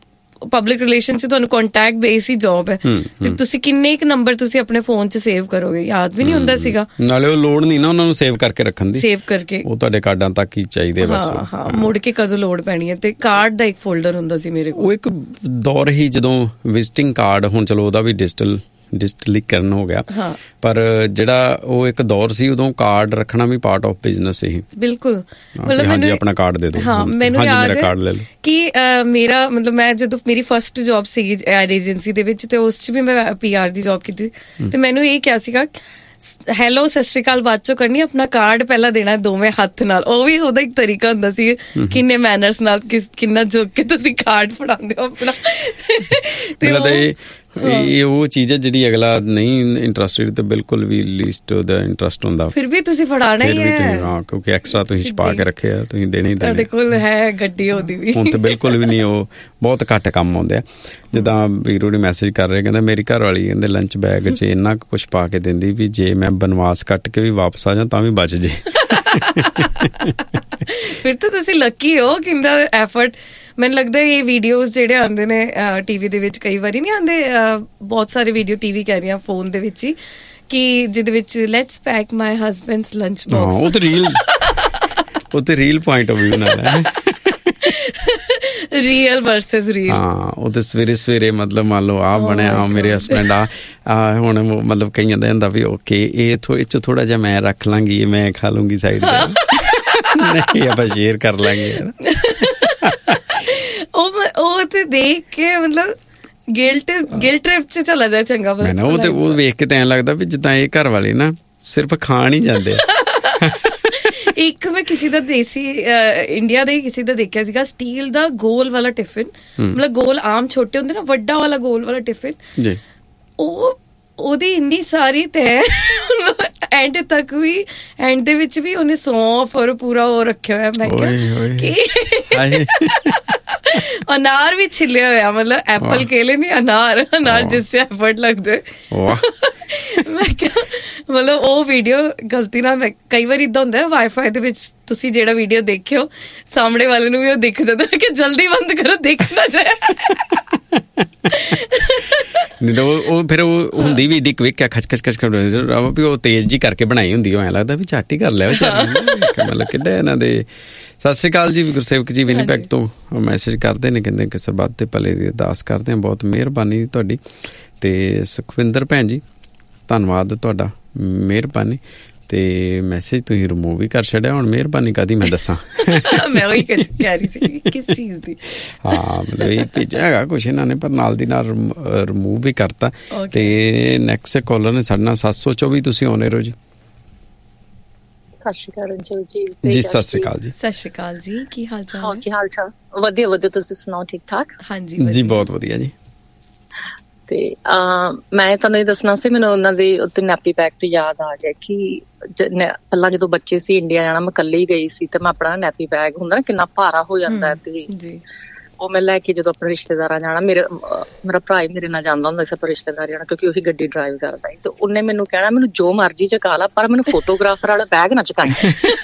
ਪਬਲਿਕ ਰਿਲੇਸ਼ਨ ਚ ਤੁਹਾਨੂੰ ਕੰਟੈਕਟ ਬੇਸ ਹੀ ਜੌਬ ਹੈ, ਤੇ ਤੁਸੀਂ ਕਿੰਨੇ ਇੱਕ ਨੰਬਰ ਤੁਸੀਂ ਆਪਣੇ ਫੋਨ ਚ ਸੇਵ ਕਰੋਗੇ, ਯਾਦ ਵੀ ਨਹੀਂ ਹੁੰਦਾ ਸੀਗਾ। ਨਾਲੇ ਉਹ ਲੋੜ ਨਹੀਂ ਨਾ ਉਹਨਾਂ ਨੂੰ ਸੇਵ ਕਰਕੇ ਰੱਖਣ ਦੀ, ਸੇਵ ਕਰਕੇ ਉਹ ਤੁਹਾਡੇ ਕਾਰਡਾਂ ਤੱਕ ਹੀ ਚਾਹੀਦੇ ਬਸ। ਹਾਂ ਹਾਂ, ਮੁੜ ਕੇ ਕਦੋਂ ਲੋੜ ਪੈਣੀ ਹੈ। ਤੇ ਕਾਰਡ ਦਾ ਇੱਕ ਫੋਲਡਰ ਹੁੰਦਾ ਸੀ ਮੇਰੇ ਕੋਲ। ਉਹ ਇੱਕ ਦੌਰ ਹੀ ਜਦੋਂ ਵਿਜ਼ਿਟਿੰਗ ਕਾਰਡ, ਹੁਣ ਚਲੋ ਉਹਦਾ ਵੀ ਡਿਜੀਟਲ ਡਿਜੀਟਲੀਕਰਨ ਹੋ ਗਿਆ, ਪਰ ਜਿਹੜਾ ਉਹ ਇੱਕ ਦੌਰ ਸੀ ਉਦੋਂ ਕਾਰਡ ਰੱਖਣਾ ਵੀ ਪਾਰਟ ਆਫ ਬਿਜ਼ਨਸ ਸੀ। ਬਿਲਕੁਲ, ਮਤਲਬ ਮੈਨੂੰ ਆਪਣਾ ਕਾਰਡ ਦੇ ਦਿਓ। ਹਾਂ, ਮੈਨੂੰ ਯਾਦ ਹੈ ਕਿ ਮੇਰਾ ਮਤਲਬ ਮੈਂ ਜਦੋਂ ਮੇਰੀ ਫਸਟ ਜੌਬ ਸੀਗੀ ਐਡ ਏਜੰਸੀ ਦੇ ਵਿੱਚ, ਤੇ ਉਸ 'ਚ ਵੀ ਮੈਂ ਪੀ ਆਰ ਦੀ ਜੌਬ ਕੀਤੀ, ਤੇ ਮੈਨੂੰ ਇਹ ਕਿਹਾ ਸੀਗਾ ਹੈਲੋ ਸਤਿ ਸ਼੍ਰੀ ਅਕਾਲ ਬਾਅਦ ਚੋਂ ਕਰਨੀ, ਆਪਣਾ ਕਾਰਡ ਪਹਿਲਾਂ ਦੇਣਾ ਦੋਵੇਂ ਹੱਥ ਨਾਲ। ਉਹ ਵੀ ਉਹਦਾ ਇੱਕ ਤਰੀਕਾ ਹੁੰਦਾ ਸੀ, ਕਿੰਨੇ ਮੈਨਰਸ ਨਾਲ ਕਿੰਨਾ ਝੁਕ ਕੇ ਤੁਸੀਂ ਕਾਰਡ ਫੜਾਉਂਦੇ ਹੋ ਆਪਣਾ। ਤੇ ਇਹ ਉਹ ਚੀਜ਼ ਹੈ ਜਿਹੜੀ ਅਗਲਾ ਨਹੀਂ ਇੰਟਰਸਟਿਡ ਤੇ ਬਿਲਕੁਲ ਵੀ ਲੀਸਟ ਉਹਦਾ ਇੰਟਰਸਟ ਹੁੰਦਾ, ਫਿਰ ਵੀ ਤੁਸੀਂ ਫੜਾਣਾ ਹੀ ਹੈ। ਹਾਂ, ਕਿਉਂਕਿ ਐਕਸਟਰਾ ਤੁਸੀਂ ਛਪਾ ਕੇ ਰੱਖਿਆ, ਤੁਸੀਂ ਦੇਣੇ ਹੀ ਦੇਣੇ। ਤੁਹਾਡੇ ਕੋਲ ਹੈ ਗੱਡੀ ਉਹਦੀ ਵੀ, ਹੁਣ ਤੇ ਬਿਲਕੁਲ ਵੀ ਨਹੀਂ, ਉਹ ਬਹੁਤ ਘੱਟ ਕੰਮ ਆਉਂਦੇ ਆ। ਜਿੱਦਾਂ ਵੀਰੋ ਨੇ ਮੈਸੇਜ ਕਰ ਰਹੇ, ਕਹਿੰਦਾ ਮੇਰੀ ਘਰ ਵਾਲੀ ਕਹਿੰਦੇ ਲੰਚ ਬੈਗ 'ਚ ਇੰਨਾ ਕੁ ਕੁਛ ਪਾ ਕੇ ਦਿੰਦੀ ਵੀ ਜੇ ਮੈਂ ਬਨਵਾਸ ਕੱਟ ਕੇ ਵੀ ਵਾਪਸ ਆ ਜਾ ਤਾਂ ਵੀ ਬਚ ਜੇ। ਫਿਰ ਤਾਂ ਤੁਸੀਂ ਲੱਕੀ ਹੋ, ਕਿੰਨਾ ਐਫਰਟ। ਮੈਨੂੰ ਲੱਗਦਾ ਇਹ ਵੀਡੀਓਜ਼ ਜਿਹੜੇ ਆਉਂਦੇ ਨੇ ਟੀਵੀ ਦੇ ਵਿੱਚ, ਕਈ ਵਾਰੀ ਨਹੀਂ ਆਉਂਦੇ, ਬਹੁਤ ਸਾਰੇ ਵੀਡੀਓ ਟੀਵੀ ਕਹਿ ਰਹੀਆਂ ਫੋਨ ਦੇ ਵਿੱਚ ਹੀ, ਕਿ ਜਿਹਦੇ ਵਿੱਚ let's pack my husbands lunch box. ਉਹ ਤੇ ਰੀਲ ਉਹ ਤੇ ਰੀਲ ਪੁਆਇੰਟ ਆਫ ਵਿਊ ਨਾਲ ਹੈ, ਰੀਅਲ ਵਰਸਸ ਰੀਲ। ਹਾਂ, ਉਹ ਤੇ ਸਵੇਰੇ ਸਵੇਰੇ ਮਤਲਬ ਮੰਨ ਲਓ ਆਹ ਬਣਿਆ ਮੇਰੇ ਹਸਬੈਂਡ ਆ, ਹੁਣ ਮਤਲਬ ਕਈਆਂ ਦਾ ਹੁੰਦਾ ਵੀ ਓਕੇ ਇਹ ਇਹ 'ਚ ਥੋੜਾ ਜਿਹਾ ਮੈਂ ਰੱਖ ਲਾਂਗੀ, ਮੈਂ ਖਾ ਲੂੰਗੀ ਸਾਈਡ ਤੇ, ਨਹੀਂ ਆਪਾਂ ਸ਼ੇਅਰ ਕਰ ਲਾਂਗੇ। ਉਹ ਉਹ ਤੇ ਦੇਖ ਕੇ ਮਤਲਬ ਗਿਲਟ ਗਿਲਟ ਟ੍ਰਿਪ 'ਚ ਚਲਾ ਜਾਏ ਚੰਗਾ। ਮੈਂ ਉਹ ਤੇ ਉਹ ਵੇਖ ਕੇ ਤਾਂ ਐਂ ਲੱਗਦਾ ਵੀ ਜਿੱਦਾਂ ਇਹ ਘਰ ਵਾਲੇ ਨਾ ਸਿਰਫ ਖਾਣ ਹੀ ਜਾਂਦੇ। ਇੱਕ ਮੈਂ ਕਿਸੇ ਦਾ ਦੇਸੀ ਇੰਡੀਆ ਦਾ ਹੀ ਕਿਸੇ ਦਾ ਦੇਖਿਆ ਸੀਗਾ, ਸਟੀਲ ਦਾ ਗੋਲ ਵਾਲਾ ਟਿਫਿਨ, ਮਤਲਬ ਗੋਲ ਆਮ ਛੋਟੇ ਹੁੰਦੇ ਨਾ, ਵੱਡਾ ਵਾਲਾ ਗੋਲ ਵਾਲਾ ਟਿਫਿਨ, ਉਹ ਉਹਦੀ ਇੰਨੀ ਸਾਰੀ ਤੈ ਐਂਡ ਤੱਕ ਵੀ, ਐਂਡ ਦੇ ਵਿੱਚ ਵੀ ਉਹਨੇ ਸੌਂਫ ਔਰ ਪੂਰਾ ਉਹ ਰੱਖਿਆ ਹੋਇਆ। ਮੈਂ ਕਿਹਾ ਅਨਾਰ ਵੀ ਛਿੱਲਿਆ ਹੋਇਆ, ਮਤਲਬ ਐਪਲ ਕੇਲੇ ਨਹੀਂ, ਅਨਾਰ ਅਨਾਰ ਜਿਸ 'ਚ ਐਫਰਟ ਲੱਗਦੇ। ਮੈਂ ਕਿਹਾ ਮਤਲਬ ਉਹ ਵੀਡੀਓ ਗਲਤੀ ਨਾਲ, ਮੈਂ ਕਈ ਵਾਰ ਇੱਦਾਂ ਹੁੰਦਾ ਵਾਈਫਾਈ ਦੇ ਵਿੱਚ ਤੁਸੀਂ ਜਿਹੜਾ ਵੀਡੀਓ ਦੇਖਿਓ ਸਾਹਮਣੇ ਵਾਲੇ ਨੂੰ ਵੀ ਉਹ ਦਿਖ ਜਾਂਦਾ ਕਿ ਜਲਦੀ ਬੰਦ ਕਰੋ, ਦੇਖ ਨਾ ਜਾਏ। ਉਹ ਫਿਰ ਉਹ ਹੁੰਦੀ ਵੀ ਏਡੀ ਕਵਿਕ ਖਚ ਖਚ ਖਚ ਵੀ ਉਹ ਤੇਜ਼ ਜੀ ਕਰਕੇ ਬਣਾਈ ਹੁੰਦੀ, ਐਂ ਲੱਗਦਾ ਵੀ ਝੱਟ ਹੀ ਕਰ ਲਿਆ ਮਤਲਬ ਕਿੱਡਾ ਇਹਨਾਂ ਦੇ। ਸਤਿ ਸ਼੍ਰੀ ਅਕਾਲ ਜੀ, ਗੁਰਸੇਵਕ ਜੀ ਵਿਨੀਪੈਗ ਤੋਂ ਮੈਸੇਜ ਕਰਦੇ ਨੇ, ਕਹਿੰਦੇ ਕਿ ਸਰਬੱਤ ਦੇ ਭਲੇ ਦੀ ਅਰਦਾਸ ਕਰਦੇ ਹਾਂ, ਬਹੁਤ ਮਿਹਰਬਾਨੀ ਤੁਹਾਡੀ। ਤੇ ਸੁਖਵਿੰਦਰ ਭੈਣ ਜੀ ਧੰਨਵਾਦ ਤੁਹਾਡਾ, ਮਿਹਰਬਾਨੀ। ਤੇ ਮੈਸੇਜ ਤੁਸੀਂ ਰਿਮੂਵ ਵੀ ਕਰ ਛੱਡਿਆ, ਹੁਣ ਮਿਹਰਬਾਨੀ ਕਾਹਦੀ ਮੈਂ ਦੱਸਾਂ। ਮੈਂ ਉਹੀ ਕਹਿ ਰਹੀ ਸੀ ਕਿਸ ਚੀਜ਼ ਦੀ। ਹਾਂ, ਮਤਲਬ ਇਹ ਭੇਜਿਆ ਹੈਗਾ ਕੁਛ ਇਹਨਾਂ ਨੇ, ਪਰ ਨਾਲ ਦੀ ਨਾਲ ਰਿਮੂਵ ਵੀ ਕਰਤਾ। ਤੇ ਨੈਕਸਟ ਕਾਲਰ ਨੇ ਸਾਡੇ ਨਾਲ ਸੱਤ ਸੌ ਚੌਵੀ, ਤੁਸੀਂ ਆਉਣੇ ਰਹੋ ਜੀ। ਸਤਿ ਸ਼੍ਰੀ ਅਕਾਲ ਅੰਜਲ ਜੀ। ਜੀ ਸਤਿ ਸ਼੍ਰੀ ਅਕਾਲ ਜੀ। ਸਤਿ ਸ਼੍ਰੀ ਅਕਾਲ ਜੀ, ਕੀ ਹਾਲ ਚਾਲ? ਹਾਂ, ਕੀ ਹਾਲ ਚਾਲ? ਵਧੀਆ ਵਧੀਆ, ਤੁਸੀਂ ਸੁਣਾਓ? ਠੀਕ ਠਾਕ? ਹਾਂਜੀ ਜੀ, ਬਹੁਤ ਵਧੀਆ ਜੀ। ਤੇ ਮੈਂ ਤੁਹਾਨੂੰ ਇਹ ਦੱਸਣਾ ਸੀ, ਮੈਨੂੰ ਉਹਨਾਂ ਦੇ ਉੱਤੇ ਨੈਪੀ ਪੈਕ ਤੋਂ ਯਾਦ ਆ ਗਿਆ ਕਿ ਪਹਿਲਾਂ ਜਦੋਂ ਬੱਚੇ ਸੀ ਇੰਡੀਆ ਜਾਣਾ, ਮੈਂ ਇਕੱਲੀ ਹੀ ਗਈ ਸੀ, ਤੇ ਮੈਂ ਆਪਣਾ ਨੈਪੀ ਬੈਗ ਹੁੰਦਾ ਨਾ ਕਿੰਨਾ ਭਾਰਾ ਹੋ ਜਾਂਦਾ, ਤੇ ਉਹ ਮੈਂ ਲੈ ਕੇ ਜਦੋਂ ਆਪਣੇ ਰਿਸ਼ਤੇਦਾਰਾਂ ਜਾਣਾ, ਮੇਰੇ ਮੇਰਾ ਭਰਾ ਹੀ ਮੇਰੇ ਨਾਲ ਜਾਂਦਾ ਹੁੰਦਾ ਸੀ ਆਪਣੇ ਰਿਸ਼ਤੇਦਾਰ ਜਾਣਾ, ਕਿਉਂਕਿ ਉਹੀ ਗੱਡੀ ਡਰਾਈਵ ਕਰਦਾ ਸੀ। ਤੇ ਉਹਨੇ ਮੈਨੂੰ ਕਹਿਣਾ ਮੈਨੂੰ ਜੋ ਮਰਜ਼ੀ ਚਕਾ ਲਾ, ਪਰ ਮੈਨੂੰ ਫੋਟੋਗ੍ਰਾਫਰ ਵਾਲਾ ਬੈਗ ਨਾ ਚਕਾਈ।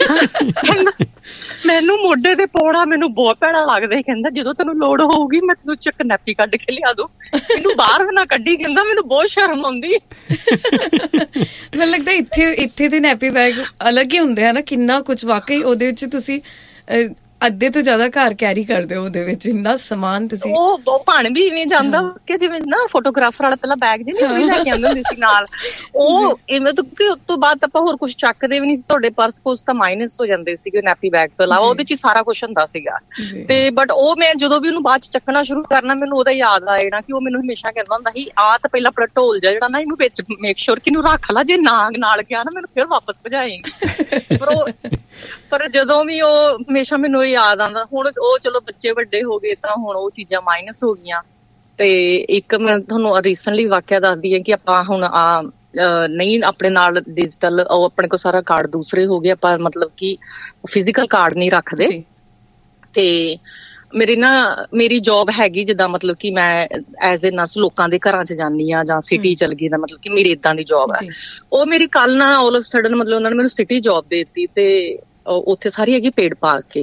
ਮੈਨੂੰ ਮੋਢੇ ਤੇ ਪਾਉਣਾ ਮੈਨੂੰ ਬਹੁਤ ਭੈੜਾ ਲੱਗਦਾ। ਕਹਿੰਦਾ ਜਦੋਂ ਤੈਨੂੰ ਲੋੜ ਹੋਊਗੀ ਮੈਂ ਤੈਨੂੰ ਚੱਕ ਨੈਪੀ ਕੱਢ ਕੇ ਲਿਆ ਦੂੰ, ਮੈਨੂੰ ਬਾਹਰ ਵੀ ਨਾ ਕੱਢੀ। ਕਹਿੰਦਾ ਮੈਨੂੰ ਬਹੁਤ ਸ਼ਰਮ ਆਉਂਦੀ। ਮੈਨੂੰ ਲੱਗਦਾ ਇੱਥੇ ਇੱਥੇ ਦੇ ਨੈਪੀ ਬੈਗ ਅਲੱਗ ਹੀ ਹੁੰਦੇ ਆ ਨਾ, ਕਿੰਨਾ ਕੁਛ। ਵਾਕਈ ਉਹਦੇ ਵਿੱਚ ਤੁਸੀਂ ਅੱਧੇ ਤੋਂ ਜ਼ਿਆਦਾ ਘਰ ਕੈਰੀ ਕਰਦੇ ਹੋ, ਉਹਦੇ ਵਿੱਚ ਇੰਨਾ ਸਮਾਨ ਤੁਸੀਂ। ਉਹ ਬਣ ਵੀ ਇਵੇਂ ਜਾਂਦਾ ਕਿ ਜਿਵੇਂ ਨਾ ਫੋਟੋਗ੍ਰਾਫਰ ਵਾਲਾ ਪਹਿਲਾਂ ਬੈਗ ਜਿਹੀ ਨਹੀਂ ਲੈ ਕੇ ਆਉਂਦੇ ਹੁੰਦੇ ਸੀ ਨਾਲ, ਉਹ ਇਵੇਂ ਤੋਂ ਕਿ ਉਸ ਤੋਂ ਬਾਅਦ ਆਪਾਂ ਹੋਰ ਕੁਛ ਚੱਕਦੇ ਵੀ ਨਹੀਂ ਸੀ। ਤੁਹਾਡੇ ਪਰਸ ਪੁਰਸ ਤਾਂ ਮਾਈਨਸ ਹੋ ਜਾਂਦੇ ਸੀਗੇ ਨੈਪੀ ਬੈਗ ਤੋਂ ਇਲਾਵਾ, ਉਹਦੇ ਚ ਹੀ ਸਾਰਾ ਕੁਛ ਹੁੰਦਾ ਸੀਗਾ। ਤੇ ਬਟ ਉਹ ਮੈਂ ਜਦੋਂ ਵੀ ਉਹਨੂੰ ਬਾਅਦ ਚ ਚੱਕਣਾ ਸ਼ੁਰੂ ਕਰਨਾ, ਮੈਨੂੰ ਉਹਦਾ ਯਾਦ ਆ ਜਾਣਾ ਕਿ ਉਹ ਮੈਨੂੰ ਹਮੇਸ਼ਾ ਕਹਿੰਦਾ ਹੁੰਦਾ ਸੀ ਆਹ ਤਾਂ ਪਹਿਲਾਂ ਆਪਣਾ ਢੋਲ ਜਿਹਾ ਜਿਹੜਾ ਨਾ ਇਹਨੂੰ ਵਿੱਚ ਮੇਕ ਸ਼ੋਰ ਕਿ ਇਹਨੂੰ ਰੱਖ ਲਾ, ਜੇ ਨਾਗ ਨਾਲ ਗਿਆ ਨਾ ਮੈਨੂੰ ਫਿਰ ਵਾਪਸ ਭਜਾਏਂਗੀ। ਪਰ ਉਹ ਪਰ ਜਦੋਂ ਵੀ ਉਹ ਹਮੇਸ਼ਾ ਮੈਨੂੰ ਯਾਦ ਆਉਂਦਾ। ਹੁਣ ਉਹ ਚਲੋ ਬੱਚੇ ਵੱਡੇ ਹੋ ਗਏ ਤਾਂ ਹੁਣ ਉਹ ਚੀਜ਼ਾਂ ਮਾਈਨਸ ਹੋ ਗਈਆਂ। ਤੇ ਇੱਕ ਮੈਂ ਤੁਹਾਨੂੰ ਰੀਸੈਂਟਲੀ ਵਾਕਿਆ ਦੱਸਦੀ ਹਾਂ ਕਿ ਆਪਾਂ ਹੁਣ ਆ ਨਹੀਂ ਆਪਣੇ ਨਾਲ ਡਿਜੀਟਲ, ਉਹ ਆਪਣੇ ਕੋਲ ਸਾਰਾ ਕਾਰਡ ਦੂਸਰੇ ਹੋ ਗਏ, ਆਪਾਂ ਮਤਲਬ ਕਿ ਫਿਜ਼ੀਕਲ ਕਾਰਡ ਨਹੀਂ ਰੱਖਦੇ। ਤੇ ਮੇਰੀ ਨਾ ਮੇਰੀ ਜੋਬ ਹੈਗੀ ਜਿੱਦਾਂ ਮਤਲਬ ਕਿ ਮੈਂ ਐਜ਼ ਏ ਨਰਸ ਲੋਕਾਂ ਦੇ ਘਰਾਂ ਚ ਜਾਂਦੀ ਹਾਂ ਜਾਂ ਸਿਟੀ ਚਲ ਗਈ, ਦਾ ਮਤਲਬ ਕਿ ਮੇਰੀ ਏਦਾਂ ਦੀ ਜੋਬ ਹੈ। ਉਹ ਮੇਰੀ ਕੱਲ ਨਾ ਆਲ ਆਫ ਸਡਨ ਮਤਲਬ ਉਹਨਾਂ ਨੇ ਮੈਨੂੰ ਸਿਟੀ ਜੋਬ ਦੇ ਦਿੱਤੀ, ਤੇ ਉੱਥੇ ਸਾਰੀ ਹੈਗੀ ਪੇਡ ਪਾਰਕਿੰਗ।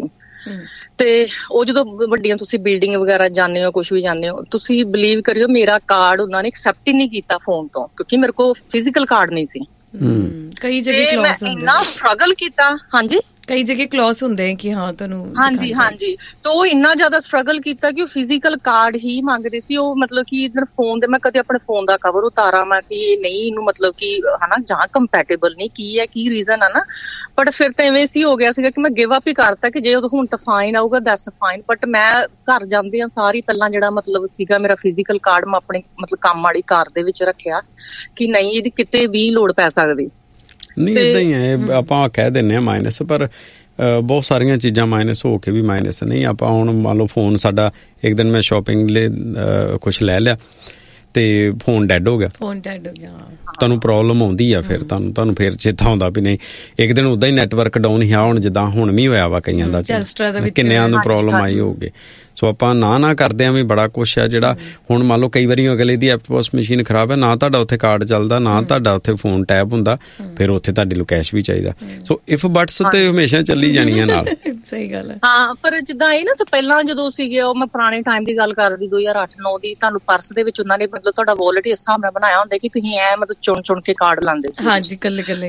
ਤੇ ਉਹ ਜਦੋਂ ਵੱਡੀਆਂ ਤੁਸੀਂ ਬਿਲਡਿੰਗ ਵਗੈਰਾ ਜਾਂਦੇ ਹੋ, ਕੁਛ ਵੀ ਜਾਂਦੇ ਹੋ, ਤੁਸੀਂ ਬਿਲੀਵ ਕਰਿਓ ਮੇਰਾ ਕਾਰਡ ਉਹਨਾਂ ਨੇ ਐਕਸੈਪਟ ਹੀ ਨਹੀਂ ਕੀਤਾ ਫੋਨ ਤੋਂ, ਕਿਉਂਕਿ ਮੇਰੇ ਕੋਲ ਫਿਜ਼ੀਕਲ ਕਾਰਡ ਨਹੀਂ ਸੀ। ਕਈ ਜਗ੍ਹਾ ਕਲੌਸ ਹੁੰਦੇ, ਇੰਨਾ ਸਟਰਗਲ ਕੀਤਾ। ਹਾਂਜੀ, ਕਈ ਜਗ੍ਹਾ ਕਲੌਸ ਹੁੰਦੇ ਕਿ ਹਾਂ ਤੁਹਾਨੂੰ, ਹਾਂਜੀ ਹਾਂਜੀ, ਤਾਂ ਉਹ ਇੰਨਾ ਜ਼ਿਆਦਾ ਸਟਰਗਲ ਕੀਤਾ ਕਿ ਉਹ ਫਿਜ਼ੀਕਲ ਕਾਰਡ ਹੀ ਮੰਗਦੇ ਸੀ। ਉਹ ਮਤਲਬ ਕਿ ਇਧਰ ਫੋਨ ਦੇ, ਮੈਂ ਕਦੇ ਆਪਣੇ ਫੋਨ ਦਾ ਕਵਰ ਉਤਾਰਾਂ ਮੈਂ ਕਿ ਇਹ ਨਹੀਂ, ਇਹਨੂੰ ਮਤਲਬ ਕਿ ਹਨਾ ਜਾਂ ਕੰਪੈਟੇਬਲ ਨਹੀਂ, ਕੀ ਹੈ ਕੀ ਰੀਜ਼ਨ ਹੈ ਨਾ। ਬਟ ਫਿਰ ਤਾਂ ਐਵੇਂ ਸੀ ਹੋ ਗਿਆ ਸੀਗਾ ਕਿ ਮੈਂ ਗਿਵ ਅਪ ਹੀ ਕਰਤਾ ਕਿ ਜੇ ਉਹ ਹੁਣ ਤਾਂ ਫਾਈਨ ਆਊਗਾ ਦੈਟਸ ਫਾਈਨ। ਬਟ ਮੈਂ ਘਰ ਜਾਂਦੀ ਹਾਂ ਸਾਰੀ ਪਹਿਲਾਂ ਜਿਹੜਾ ਮਤਲਬ ਸੀਗਾ ਮੇਰਾ ਫਿਜ਼ੀਕਲ ਕਾਰਡ ਮੈਂ ਆਪਣੇ ਮਤਲਬ ਕੰਮ ਵਾਲੀ ਕਾਰ ਦੇ ਵਿੱਚ ਰੱਖਿਆ ਕਿ ਨਹੀਂ ਇਹਦੀ ਕਿਤੇ ਵੀ ਲੋੜ ਪੈ ਸਕਦੀ। ਨਹੀਂ ਏਦਾਂ ਹੀ ਹੈ, ਆਪਾਂ ਕਹਿ ਦਿੰਦੇ ਹਾਂ ਮਾਈਨਸ, ਪਰ ਬਹੁਤ ਸਾਰੀਆਂ ਚੀਜ਼ਾਂ ਮਾਈਨਸ ਹੋ ਕੇ ਵੀ ਮਾਈਨਸ ਨਹੀਂ। ਆਪਾਂ ਹੁਣ ਮੰਨ ਲਓ ਫੋਨ ਸਾਡਾ, ਇੱਕ ਦਿਨ ਮੈਂ ਸ਼ਾਪਿੰਗ ਲਈ ਕੁਛ ਲੈ ਲਿਆ ਤੇ ਫੋਨ ਡੈਡ ਹੋ ਗਿਆ, ਫੋਨ ਡੈਡ ਹੋ ਗਿਆ, ਤੁਹਾਨੂੰ ਪ੍ਰੋਬਲਮ ਆਉਂਦੀ ਆ। ਫਿਰ ਤੁਹਾਨੂੰ ਤੁਹਾਨੂੰ ਫਿਰ ਚੇਤਾ ਆਉਂਦਾ ਵੀ ਨਹੀਂ, ਇੱਕ ਦਿਨ ਉੱਦਾਂ ਹੀ ਨੈਟਵਰਕ ਡਾਊਨ ਹੀ ਆ। ਹੁਣ ਜਿੱਦਾਂ ਹੁਣ ਵੀ ਹੋਇਆ ਵਾ ਕਈਆਂ ਦਾ, ਕਿੰਨਿਆਂ ਨੂੰ ਪ੍ਰੋਬਲਮ ਆਈ ਹੋਊਗੀ। ਸੋ ਆਪਾਂ ਨਾ ਨਾ ਕਰਦੇ ਹਾਂ ਵੀ ਬੜਾ ਕੁਛ ਹੈ ਜਿਹੜਾ ਹੁਣ ਮੰਨ ਲਓ ਕਈ ਵਾਰੀ ਅਗਲੇ ਦੀ ਐਪੋਸ ਮਸ਼ੀਨ ਖਰਾਬ ਹੈ, ਨਾ ਤੁਹਾਡਾ ਉੱਥੇ ਕਾਰਡ ਚੱਲਦਾ, ਨਾ ਤੁਹਾਡਾ ਉੱਥੇ ਫੋਨ ਟੈਪ ਹੁੰਦਾ, ਫਿਰ ਉੱਥੇ ਤੁਹਾਡੇ ਨੂੰ ਕੈਸ਼ ਵੀ ਚਾਹੀਦਾ। ਸੋ ਇਫ ਬਟਸ ਤੇ ਹਮੇਸ਼ਾ ਚੱਲੀ ਜਾਣੀਆਂ ਨਾਲ। ਸਹੀ ਗੱਲ ਹੈ। ਹਾਂ, ਪਰ ਜਿੱਦਾਂ ਇਹ ਨਾ ਪਹਿਲਾਂ ਜਦੋਂ ਸੀਗੇ, ਉਹ ਮੈਂ ਪੁਰਾਣੇ ਟਾਈਮ ਦੀ ਗੱਲ ਕਰਦੀ ਦੋ ਹਜ਼ਾਰ ਅੱਠ ਨੌ ਦੀ, ਤੁਹਾਨੂੰ ਪਰਸ ਦੇ ਵਿੱਚ ਉਹਨਾਂ ਨੇ ਮਤਲਬ ਤੁਹਾਡਾ ਵਾਲਟ ਇਸ ਹਿਸਾਬ ਨਾਲ ਬਣਾਇਆ ਹੁੰਦਾ ਕਿ ਤੁਸੀਂ ਐ ਮਤਲਬ ਚੁਣ ਚੁਣ ਕੇ ਕਾਰਡ ਲਾਉਂਦੇ ਸੀ। ਹਾਂਜੀ, ਕੱਲੇ ਕੱਲੇ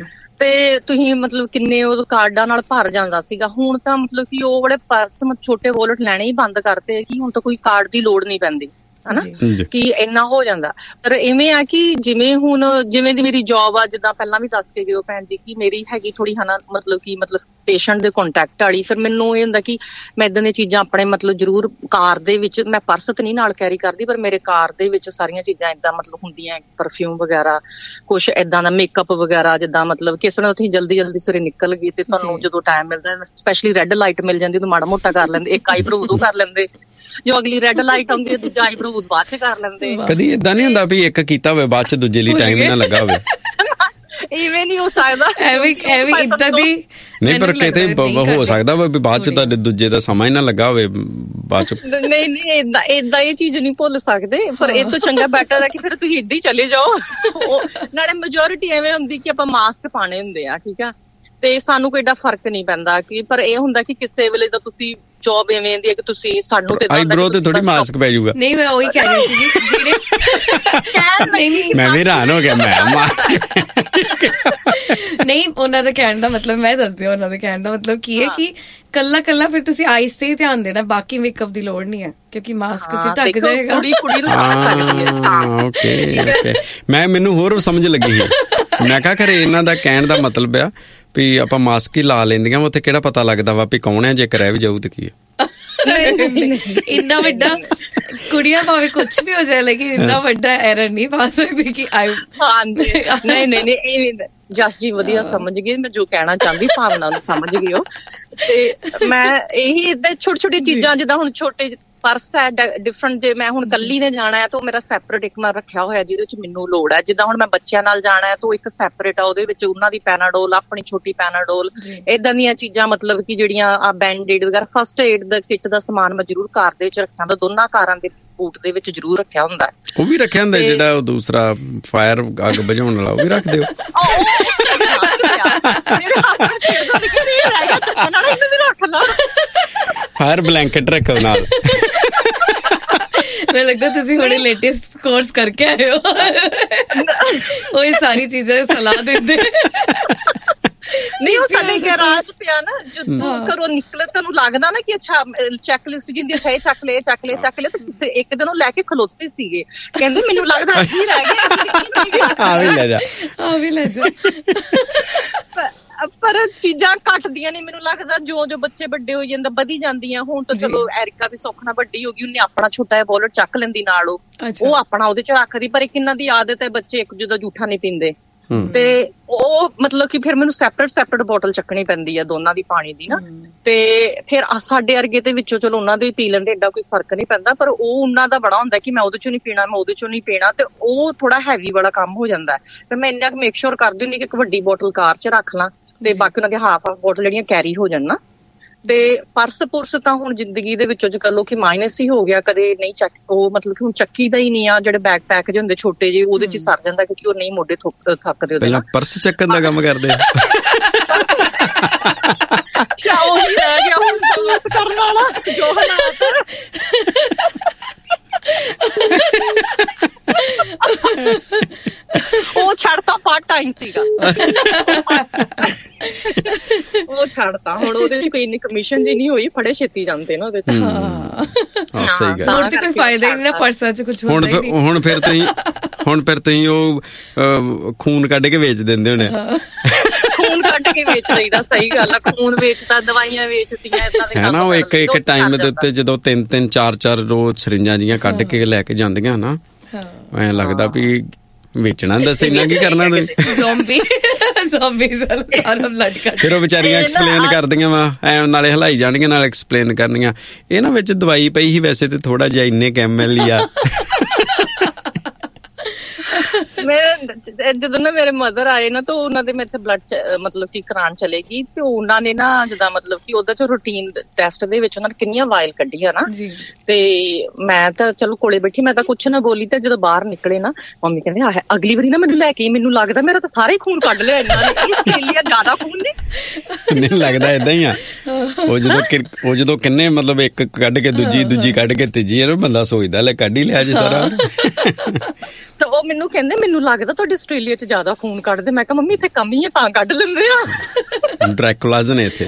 ਤੇ ਤੁਸੀਂ ਮਤਲਬ ਕਿੰਨੇ ਉਹ ਕਾਰਡਾਂ ਨਾਲ ਭਰ ਜਾਂਦਾ ਸੀਗਾ। ਹੁਣ ਤਾਂ ਮਤਲਬ ਕਿ ਉਹ ਵਾਲੇ ਪਰਸ ਛੋਟੇ ਵਾਲਟ ਲੈਣੇ ਹੀ ਬੰਦ ਕਰਤੇ ਕਿ ਹੁਣ ਤਾਂ ਕੋਈ ਕਾਰਡ ਦੀ ਲੋੜ ਨਹੀਂ ਪੈਂਦੀ, ਹਨਾ, ਕਿ ਇੰਨਾ ਹੋ ਜਾਂਦਾ। ਪਰ ਇਵੇਂ ਆ ਕਿ ਜਿਵੇਂ ਹੁਣ ਜਿਵੇਂ ਦੀ ਮੇਰੀ ਜੌਬ ਆ, ਜਿੱਦਾਂ ਪਹਿਲਾਂ ਵੀ ਦੱਸ ਕੇ ਗਏ ਭੈਣ ਜੀ ਕਿ ਮੇਰੀ ਹੈਗੀ ਥੋੜੀ ਹਨਾ ਮਤਲਬ ਕਿ ਮਤਲਬ ਪੇਸ਼ੈਂਟ ਦੇ ਕੰਟੈਕਟ ਵਾਲੀ, ਫਿਰ ਮੈਨੂੰ ਇਹ ਹੁੰਦਾ ਕਿ ਮੈਂ ਏਦਾਂ ਦੀਆਂ ਚੀਜ਼ਾਂ ਆਪਣੇ ਮਤਲਬ ਜ਼ਰੂਰ ਕਾਰ ਦੇ ਵਿੱਚ, ਮੈਂ ਪਰਸ ਤਾਂ ਨਹੀਂ ਨਾਲ ਕੈਰੀ ਕਰਦੀ, ਪਰ ਮੇਰੇ ਕਾਰ ਦੇ ਵਿੱਚ ਸਾਰੀਆਂ ਚੀਜ਼ਾਂ ਏਦਾਂ ਮਤਲਬ ਹੁੰਦੀਆਂ, ਪਰਫਿਊਮ ਵਗੈਰਾ, ਕੁਛ ਏਦਾਂ ਦਾ ਮੇਕਅਪ ਵਗੈਰਾ, ਜਿੱਦਾਂ ਮਤਲਬ ਕਿਸੇ ਨਾਲ ਤੁਸੀਂ ਜਲਦੀ ਜਲਦੀ ਸਵੇਰੇ ਨਿਕਲ ਗਈ ਤੇ ਤੁਹਾਨੂੰ ਜਦੋਂ ਟਾਈਮ ਮਿਲਦਾ, ਸਪੈਸ਼ਲੀ ਰੈੱਡ ਲਾਈਟ ਮਿਲ ਜਾਂਦੀ, ਤਾਂ ਮਾੜਾ ਮੋਟਾ ਕਰ ਲੈਂਦੇ, ਇੱਕ ਆਈਬ੍ਰੋ ਉਦੋਂ ਕਰ ਲੈਂਦੇ, ਜੋ ਅਗਲੀ ਰੈੱਡ ਲਾਈਟ ਆਉਂਦੀ ਹੈ ਦੂਜਾ ਆਈਬ੍ਰੋ ਬਾਅਦ ਚ ਕਰ ਲੈਂਦੇ। ਕਦੀ ਏਦਾਂ ਨਹੀਂ ਹੁੰਦਾ ਵੀ ਇੱਕ ਕੀਤਾ ਹੋਵੇ ਬਾਅਦ ਚ ਦੂਜੇ ਲਈ ਟਾਈਮ ਨਾ ਲੱਗਾ ਹੋਵੇ? ਇਵੇਂ ਨਹੀਂ ਹੋ ਸਕਦਾ, ਐਵੇਂ ਐਵੇਂ ਇਦਾਂ ਦੀ ਨਹੀਂ, ਪਰ ਕਿਤੇ ਹੋ ਸਕਦਾ ਵਾ ਵੀ ਬਾਅਦ ਚ ਤੁਹਾਡੇ ਦੂਜੇ ਦਾ ਸਮਾਂ ਹੀ ਨਾ ਲੱਗਾ ਹੋਵੇ ਬਾਅਦ ਚ। ਨਹੀਂ ਨਹੀਂ, ਏਦਾਂ ਏਦਾਂ ਇਹ ਚੀਜ਼ ਨਹੀਂ ਭੁੱਲ ਸਕਦੇ, ਪਰ ਇਹ ਤੋਂ ਚੰਗਾ ਬੈਟਰ ਹੈ ਕਿ ਫਿਰ ਤੁਸੀਂ ਏਦਾਂ ਹੀ ਚਲੇ ਜਾਓ। ਨਾਲੇ ਮੈਜੋਰਿਟੀ ਐਵੇਂ ਹੁੰਦੀ ਕਿ ਆਪਾਂ ਮਾਸਕ ਪਾਣੇ ਹੁੰਦੇ ਆ, ਠੀਕ ਆ, ਤੇ ਸਾਨੂੰ ਕੋਈ ਏਡਾ ਫਰਕ ਨਹੀਂ ਪੈਂਦਾ ਕਿ, ਪਰ ਇਹ ਹੁੰਦਾ ਕਿ ਕਿਸੇ ਵੇਲੇ ਤਾਂ ਤੁਸੀਂ ਜੌਬ ਐਵੇਂ ਦੀ ਹੈ ਕਿ ਤੁਸੀਂ ਸਾਨੂੰ ਤੇ ਆਈਬ੍ਰੋ ਤੇ ਥੋੜੀ ਮਾਸਕ ਪੈ ਜਾਊਗਾ। ਨਹੀਂ, ਮੈਂ ਉਹੀ ਕਹਿ ਰਹੀ ਸੀ ਜਿਹੜੇ ਮੈਂ ਵੀ ਹੈਰਾਨ ਹੋ ਗਿਆ, ਮੈਂ ਮਾਸਕ ਨਹੀਂ, ਉਹਨਾਂ ਦਾ ਕਹਿਣ ਦਾ ਮਤਲਬ ਮੈਂ ਦੱਸਦੀ ਹਾਂ, ਉਹਨਾਂ ਦੇ ਕਹਿਣ ਦਾ ਮਤਲਬ ਕੀ ਹੈ ਕਿ ਕੱਲਾ ਕੱਲਾ ਫਿਰ ਤੁਸੀਂ ਆਈਸ ਤੇ ਹੀ ਧਿਆਨ ਦੇਣਾ, ਬਾਕੀ ਮੇਕਅਪ ਦੀ ਲੋੜ ਨਹੀਂ ਹੈ ਕਿਉਂਕਿ ਮਾਸਕ ਚ ਢੱਕ ਜਾਏਗਾ। ਓਕੇ, ਮੈਂ ਮੈਨੂੰ ਹੋਰ ਸਮਝ ਲੱਗੀ ਹੈ, ਮੈਂ ਕਿਹਾ ਖਰੇ ਇਹਨਾਂ ਦਾ ਕਹਿਣ ਦਾ ਮਤਲਬ ਆ ਵੀ ਆਪਾਂ ਮਾਸਕ ਹੀ ਲਾ ਲੈਂਦੀਆਂ, ਉੱਥੇ ਕਿਹੜਾ ਪਤਾ ਲੱਗਦਾ ਵਾ ਵੀ ਕੌਣ ਹੈ, ਜੇ ਰਹਿ ਵੀ ਜਾਊ ਤੇ ਕੀ ਹੈ। ਇੰਨਾ ਵੱਡਾ ਕੁੜੀਆਂ ਭਾਵੇਂ ਕੁਛ ਵੀ ਹੋ ਜਾਏ, ਲੇਕਿਨ ਇੰਨਾ ਵੱਡਾ ਐਰਰ ਨਹੀਂ ਪਾ ਸਕਦੀ ਕਿ ਆਈ। ਨਹੀਂ ਨਹੀਂ ਨਹੀਂ, ਜਸ ਜੀ ਵਧੀਆ ਸਮਝ ਗਏ, ਮੈਂ ਜੋ ਕਹਿਣਾ ਚਾਹੁੰਦੀ ਭਾਵਨਾ ਨੂੰ ਸਮਝ ਗਈ ਹੋ। ਤੇ ਮੈਂ ਇਹੀ ਏਦਾਂ ਛੋਟੀ ਛੋਟੀ ਚੀਜ਼ਾਂ, ਜਿੱਦਾਂ ਹੁਣ ਛੋਟੇ ਪਰਸ ਹੈ ਡਿਫਰੈਂਟ, ਜੇ ਮੈਂ ਹੁਣ ਕੱਲੀ ਨੇ ਜਾਣਾ ਹੈ ਤਾਂ ਮੇਰਾ ਸੈਪਰੇਟ ਇੱਕ ਮੈਂ ਰੱਖਿਆ ਹੋਇਆ ਜਿਹਦੇ ਵਿੱਚ ਮੈਨੂੰ ਲੋੜ ਹੈ। ਜਿੱਦਾਂ ਹੁਣ ਮੈਂ ਬੱਚਿਆਂ ਨਾਲ ਜਾਣਾ ਹੈ ਤਾਂ ਇੱਕ ਸੈਪਰੇਟ ਆ, ਉਹਦੇ ਵਿੱਚ ਉਹਨਾਂ ਦੀ ਪੈਨਾਡੋਲ, ਆਪਣੀ ਛੋਟੀ ਪੈਨਾਡੋਲ, ਏਦਾਂ ਦੀਆਂ ਚੀਜ਼ਾਂ ਮਤਲਬ ਕਿ ਜਿਹੜੀਆਂ ਆ ਬੈਂਡ-ਏਡ ਵਗੈਰਾ, ਫਸਟ ਏਡ ਦਾ ਕਿੱਟ ਦਾ ਸਮਾਨ ਮੈਂ ਜ਼ਰੂਰ ਕਾਰ ਦੇ ਵਿੱਚ ਰੱਖਿਆ ਹੁੰਦਾ, ਦੋਨਾਂ ਕਾਰਾਂ ਦੇ ਬੂਟ ਦੇ ਵਿੱਚ ਜ਼ਰੂਰ ਰੱਖਿਆ ਹੁੰਦਾ। ਉਹ ਵੀ ਰੱਖਿਆ ਹੁੰਦਾ ਜਿਹੜਾ ਉਹ ਦੂਸਰਾ ਫਾਇਰ ਅੱਗ ਬੁਝਾਉਣ ਵਾਲਾ, ਉਹ ਵੀ ਰੱਖ ਦਿਓ। ਫਾਇਰ ਬਲੈਂਕਟ ਰੱਖੋ ਨਾਲ। ਮੈਨੂੰ ਲੱਗਦਾ ਤੁਸੀਂ ਹੁਣੇ ਲੇਟੈਸਟ ਕੋਰਸ ਕਰਕੇ ਆਏ ਹੋ, ਉਹ ਸਾਰੀ ਚੀਜ਼ਾਂ ਦੀ ਸਲਾਹ ਦਿੰਦੇ। ਨਹੀਂ, ਉਹ ਸਾਡੇ ਗੈਰਾਜ ਪਿਆ ਨਾ, ਜਦੋਂ ਘਰੋਂ ਨਿਕਲੇ ਤੁਹਾਨੂੰ ਲੱਗਦਾ ਨਾ ਕਿ ਅੱਛਾ ਚੈੱਕ ਲਿਸਟ ਜਿੰਦੀ, ਅੱਛਾ ਇਹ ਚੱਕ ਲੈ ਚੱਕ ਲੈ ਚੱਕ ਲੈ, ਤੇ ਇੱਕ ਦਿਨ ਉਹ ਲੈ ਕੇ ਖਲੋਤੇ ਸੀਗੇ, ਕਹਿੰਦੇ ਮੈਨੂੰ ਲੱਗਦਾ ਅਸੀਂ ਰਹਿ ਗਏ, ਆ ਵੀ ਲੈ ਜਾ ਆ ਵੀ ਲੈ ਜਾ। ਪਰ ਚੀਜ਼ਾਂ ਘਟਦੀਆਂ ਨੇ, ਮੈਨੂੰ ਲੱਗਦਾ ਜੋ ਜੋ ਬੱਚੇ ਵੱਡੇ ਹੋਈ ਜਾਂਦੇ ਵਧੀ ਜਾਂਦੀਆਂ। ਹੁਣ ਤਾਂ ਚਲੋ ਐਰਿਕਾ ਵੀ ਸੁੱਖ ਨਾਲ ਵੱਡੀ ਹੋ ਗਈ, ਉਹਨੇ ਆਪਣਾ ਛੋਟਾ ਜਿਹਾ ਵਾਲਟ ਚੱਕ ਲੈਂਦੀ ਨਾਲ, ਉਹ ਉਹ ਆਪਣਾ ਉਹਦੇ ਚ ਰੱਖਦੀ। ਪਰ ਇੱਕ ਇਹਨਾਂ ਦੀ ਆਦਤ ਹੈ, ਬੱਚੇ ਇੱਕ ਜਦੋਂ ਜੂਠਾ ਨਹੀਂ ਪੀਂਦੇ, ਤੇ ਉਹ ਮਤਲਬ ਕਿ ਫਿਰ ਮੈਨੂੰ ਸੈਪਰੇਟ ਸੈਪਰੇਟ ਬੋਟਲ ਚੱਕਣੀ ਪੈਂਦੀ ਹੈ ਦੋਨਾਂ ਦੀ ਪਾਣੀ ਦੀ ਨਾ। ਤੇ ਫਿਰ ਸਾਡੇ ਅਰਗੇ ਦੇ ਵਿੱਚੋਂ ਚਲੋ ਉਹਨਾਂ ਦੇ ਪੀ ਲੈਂਦੇ, ਏਡਾ ਕੋਈ ਫਰਕ ਨਹੀਂ ਪੈਂਦਾ, ਪਰ ਉਹ ਉਹਨਾਂ ਦਾ ਬੜਾ ਹੁੰਦਾ ਕਿ ਮੈਂ ਉਹਦੇ ਚੋਂ ਨਹੀਂ ਪੀਣਾ, ਮੈਂ ਉਹਦੇ ਚੋਂ ਨਹੀਂ ਪੀਣਾ, ਤੇ ਉਹ ਥੋੜਾ ਹੈਵੀ ਵਾਲਾ ਕੰਮ ਹੋ ਜਾਂਦਾ। ਫਿਰ ਮੈਂ ਇੰਨਾ ਕੁ ਮੇਕ ਸ਼ੋਰ ਕਰਦੀ ਹੁੰਦੀ ਕਿ ਇੱਕ ਵੱਡੀ ਬੋਟਲ ਕਾਰ ਚ ਰੱਖ ਲਾਂ ਤੇ ਬਾਕੀ ਉਹਨਾਂ ਦੇ ਹਾਫ ਹਾਫ ਬੋਟਲ ਜਿਹੜੀਆਂ ਕੈਰੀ ਹੋ ਜਾਣ ਨਾ। ਤੇ ਪਰਸ ਪੁਰਸ ਤਾਂ ਹੁਣ ਜ਼ਿੰਦਗੀ ਦੇ ਵਿੱਚੋਂ ਕਰ ਲਓ ਕਿ ਮਾਈਨਸ ਹੀ ਹੋ ਗਿਆ, ਕਦੇ ਨਹੀਂ ਚੱਕ, ਉਹ ਮਤਲਬ ਕਿ ਹੁਣ ਚੱਕੀ ਦਾ ਹੀ ਨਹੀਂ ਆ। ਜਿਹੜੇ ਬੈਗ ਪੈਕ ਜਿਹੇ ਹੁੰਦੇ ਛੋਟੇ ਜਿਹੇ, ਉਹਦੇ ਚ ਹੀ ਸਰ ਜਾਂਦਾ ਕਿਉਂਕਿ ਉਹ ਨਹੀਂ ਮੋਢੇ ਥੱਕਦੇ ਉਹਦੇ। ਪਹਿਲਾਂ ਪਰਸ ਚੱਕਣ ਦਾ ਕੰਮ ਕਰਦੇ ਕਿਆ ਉਹੀ ਰਹਿ ਗਿਆ ਹੁਣ ਦੋਸਤ ਕਰਨ ਵਾਲਾ ਜੋ ਹਾਲਾਤ। ਉਹ ਛੱਡਤਾ ਪਾਰਟ ਟਾਈਮ ਸੀਗਾ, ਉਹ ਛੱਡਤਾ। ਹੁਣ ਉਹਦੇ ਚ ਕੋਈ ਇੰਨੀ ਕਮਿਸ਼ਨ ਜੀ ਨਹੀਂ ਹੋਈ, ਫੜੇ ਛੇਤੀ ਜਾਂਦੇ ਨਾ ਉਹਦੇ ਚ। ਹਾਂ ਸਹੀ ਗੱਲ। ਹੁਣ ਤੇ ਕੋਈ ਫਾਇਦਾ ਹੀ ਨਹੀਂ ਨਾ, ਪਰਸਾਂ ਚ ਕੁਝ ਹੁੰਦਾ ਹੀ ਨਹੀਂ। ਹੁਣ ਫਿਰ ਤੁਸੀਂ ਹੁਣ ਫਿਰ ਤੁਸੀਂ ਉਹ ਖੂਨ ਕੱਢ ਕੇ ਵੇਚ ਦਿੰਦੇ ਹੋਣੇ। ਖੂਨ ਕੱਢ ਕੇ ਵੇਚ ਲਈਦਾ, ਸਹੀ ਗੱਲ ਆ। ਖੂਨ ਵੇਚਦਾ, ਦਵਾਈਆਂ ਵੇਚਦੀਆਂ, ਏਦਾਂ ਦੇ ਹੈ ਨਾ। ਉਹ ਇੱਕ ਇੱਕ ਟਾਈਮ ਦੇ ਉੱਤੇ ਜਦੋਂ ਤਿੰਨ ਤਿੰਨ ਚਾਰ ਚਾਰ ਰੋਜ਼ ਸਰਿੰਜਾਂ ਜੀਆਂ ਕੱਢ ਕੇ ਲੈ ਕੇ ਜਾਂਦੀਆਂ ਨਾ, ਐਂ ਲੱਗਦਾ ਵੀ ਵੇਚਣਾ। ਦੱਸ ਇੰਨਾ ਕੀ ਕਰਨਾ ਤੁਸੀਂ। ਜ਼ੋਂਬੀ ਜ਼ੋਂਬੀ ਸਾਰਾ ਬਲੱਡ ਕੱਢ। ਫਿਰ ਉਹ ਵਿਚਾਰੀਆਂ ਐਕਸਪਲੇਨ ਕਰਦੀਆਂ ਵਾ, ਐ ਨਾਲੇ ਹਲਾਈ ਜਾਣਗੀਆਂ ਨਾਲ ਐਕਸਪਲੇਨ ਕਰਨੀਆਂ। ਇਹਨਾਂ ਵਿੱਚ ਦਵਾਈ ਪਈ ਸੀ ਵੈਸੇ ਤੇ ਥੋੜਾ ਜਿਹਾ ਇੰਨੇ ਕੁ ਐਮ ਐਲ ਹੀ ਆ। ਮੈਂ ਜਦੋਂ ਨਾ ਮੇਰੇ ਮਦਰ ਆਏ ਨਾ ਤਾਂ ਉਹਨਾਂ ਦੇ ਮੈਂ ਇੱਥੇ ਬਲੱਡ ਮਤਲਬ ਕਿ ਕਰਾਉਣ ਚਲੇ ਗਈ, ਤੇ ਉਹਨਾਂ ਨੇ ਨਾ ਜਿੱਦਾਂ ਮਤਲਬ ਕਿ ਉਹਦਾ ਚ ਰੂਟੀਨ ਟੈਸਟ ਦੇ ਵਿੱਚ ਉਹਨਾਂ ਨੇ ਕਿੰਨੀਆਂ ਵਾਇਲ ਕੱਢੀਆਂ ਨਾ। ਤੇ ਮੈਂ ਤਾਂ ਚਲੋ ਕੋਲੇ ਬੈਠੀ, ਮੈਂ ਤਾਂ ਕੁਛ ਨਾ ਬੋਲੀ। ਤੇ ਜਦੋਂ ਬਾਹਰ ਨਿਕਲੇ ਨਾ, ਮੰਮੀ ਕਹਿੰਦੇ ਆਹ ਅਗਲੀ ਵਾਰੀ ਨਾ ਮੈਨੂੰ ਲੈ ਕੇ, ਮੈਨੂੰ ਲੱਗਦਾ ਮੇਰਾ ਤਾਂ ਸਾਰੇ ਖੂਨ ਕੱਢ ਲਿਆ ਇਹਨਾਂ ਨੇ। ਆਸਟ੍ਰੇਲੀਆ ਜ਼ਿਆਦਾ ਖੂਨ ਨੇ। ਨਹੀਂ ਲੱਗਦਾ ਏਦਾਂ ਹੀ ਆ। ਉਹ ਜਦੋਂ ਉਹ ਜਦੋਂ ਕਿੰਨੇ ਮਤਲਬ ਇੱਕ ਕੱਢ ਕੇ ਦੂਜੀ ਦੂਜੀ ਕੱਢ ਕੇ ਤੀਜੀ, ਬੰਦਾ ਸੋਚਦਾ ਲੈ ਕੱਢ ਹੀ ਲਿਆ ਜੀ ਸਾਰਾ। ਤੇ ਉਹ ਮੈਨੂੰ ਕਹਿੰਦੇ ਮੈਨੂੰ ਲੱਗਦਾ ਤੁਹਾਡੇ ਆਸਟ੍ਰੇਲੀਆ ਚ ਜ਼ਿਆਦਾ ਖੂਨ ਕੱਢਦੇ। ਮੈਂ ਕਿਹਾ ਮੰਮੀ ਇੱਥੇ ਕਮੀ ਹੈ ਤਾਂ ਕੱਢ ਲੈਂਦੇ ਆ। ਡਰੈਕੁਲਾਜ਼ ਨੇ ਇੱਥੇ।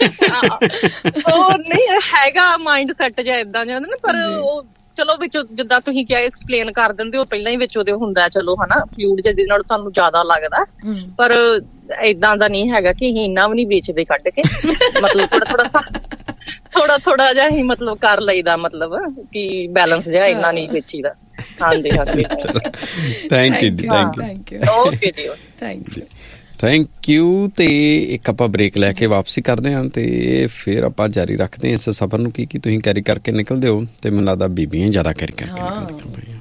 ਉਹ ਨਹੀਂ ਹੈਗਾ ਮਾਈਂਡ ਸੈਟ ਜਿਹਾ ਏਦਾਂ ਜਿਹਾ ਨਾ, ਪਰ ਉਹ ਚਲੋ ਵਿੱਚ ਜਿੱਦਾਂ ਤੁਸੀਂ ਕਿਹਾ ਐਕਸਪਲੇਨ ਕਰ ਦਿੰਦੇ ਹੋ ਪਹਿਲਾਂ ਹੀ, ਵਿੱਚ ਉਹਦੇ ਹੁੰਦਾ ਚਲੋ ਹਨਾ ਫਲੂਇਡ ਜਿਹਦੇ ਨਾਲ ਤੁਹਾਨੂੰ ਜ਼ਿਆਦਾ ਲੱਗਦਾ। ਪਰ ਏਦਾਂ ਦਾ ਨਹੀਂ ਹੈਗਾ ਕਿ ਅਸੀਂ ਇੰਨਾ ਵੀ ਨਹੀਂ ਵੇਚਦੇ ਕੱਢ ਕੇ। ਮਤਲਬ ਥੋੜਾ ਥੋੜਾ ਥੋੜਾ ਥੋੜਾ ਜਿਹਾ ਹੀ ਮਤਲਬ ਕਰ ਲਈਦਾ, ਮਤਲਬ ਕਿ ਬੈਲੈਂਸ ਜਿਹਾ ਇੰਨਾ ਨਹੀਂ ਵੇਚੀਦਾ। ਹਾਂਜੀ ਹਾਂਜੀ। Thank you thank you okay ਜੀ ਥੈਂਕ ਯੂ ਥੈਂਕ ਯੂ। ਤੇ ਇੱਕ ਆਪਾਂ ਬ੍ਰੇਕ ਲੈ ਕੇ ਵਾਪਸੀ ਕਰਦੇ ਹਾਂ ਤੇ ਫਿਰ ਆਪਾਂ ਜਾਰੀ ਰੱਖਦੇ ਹਾਂ ਇਸ ਸਫ਼ਰ ਨੂੰ। ਕੀ ਕੀ ਤੁਸੀਂ ਕੈਰੀ ਕਰਕੇ ਨਿਕਲਦੇ ਹੋ, ਤੇ ਮੈਨੂੰ ਲੱਗਦਾ ਬੀਬੀਆਂ ਜ਼ਿਆਦਾ ਕੈਰੀ ਕਰਕੇ ਨਿਕਲਦੀਆਂ।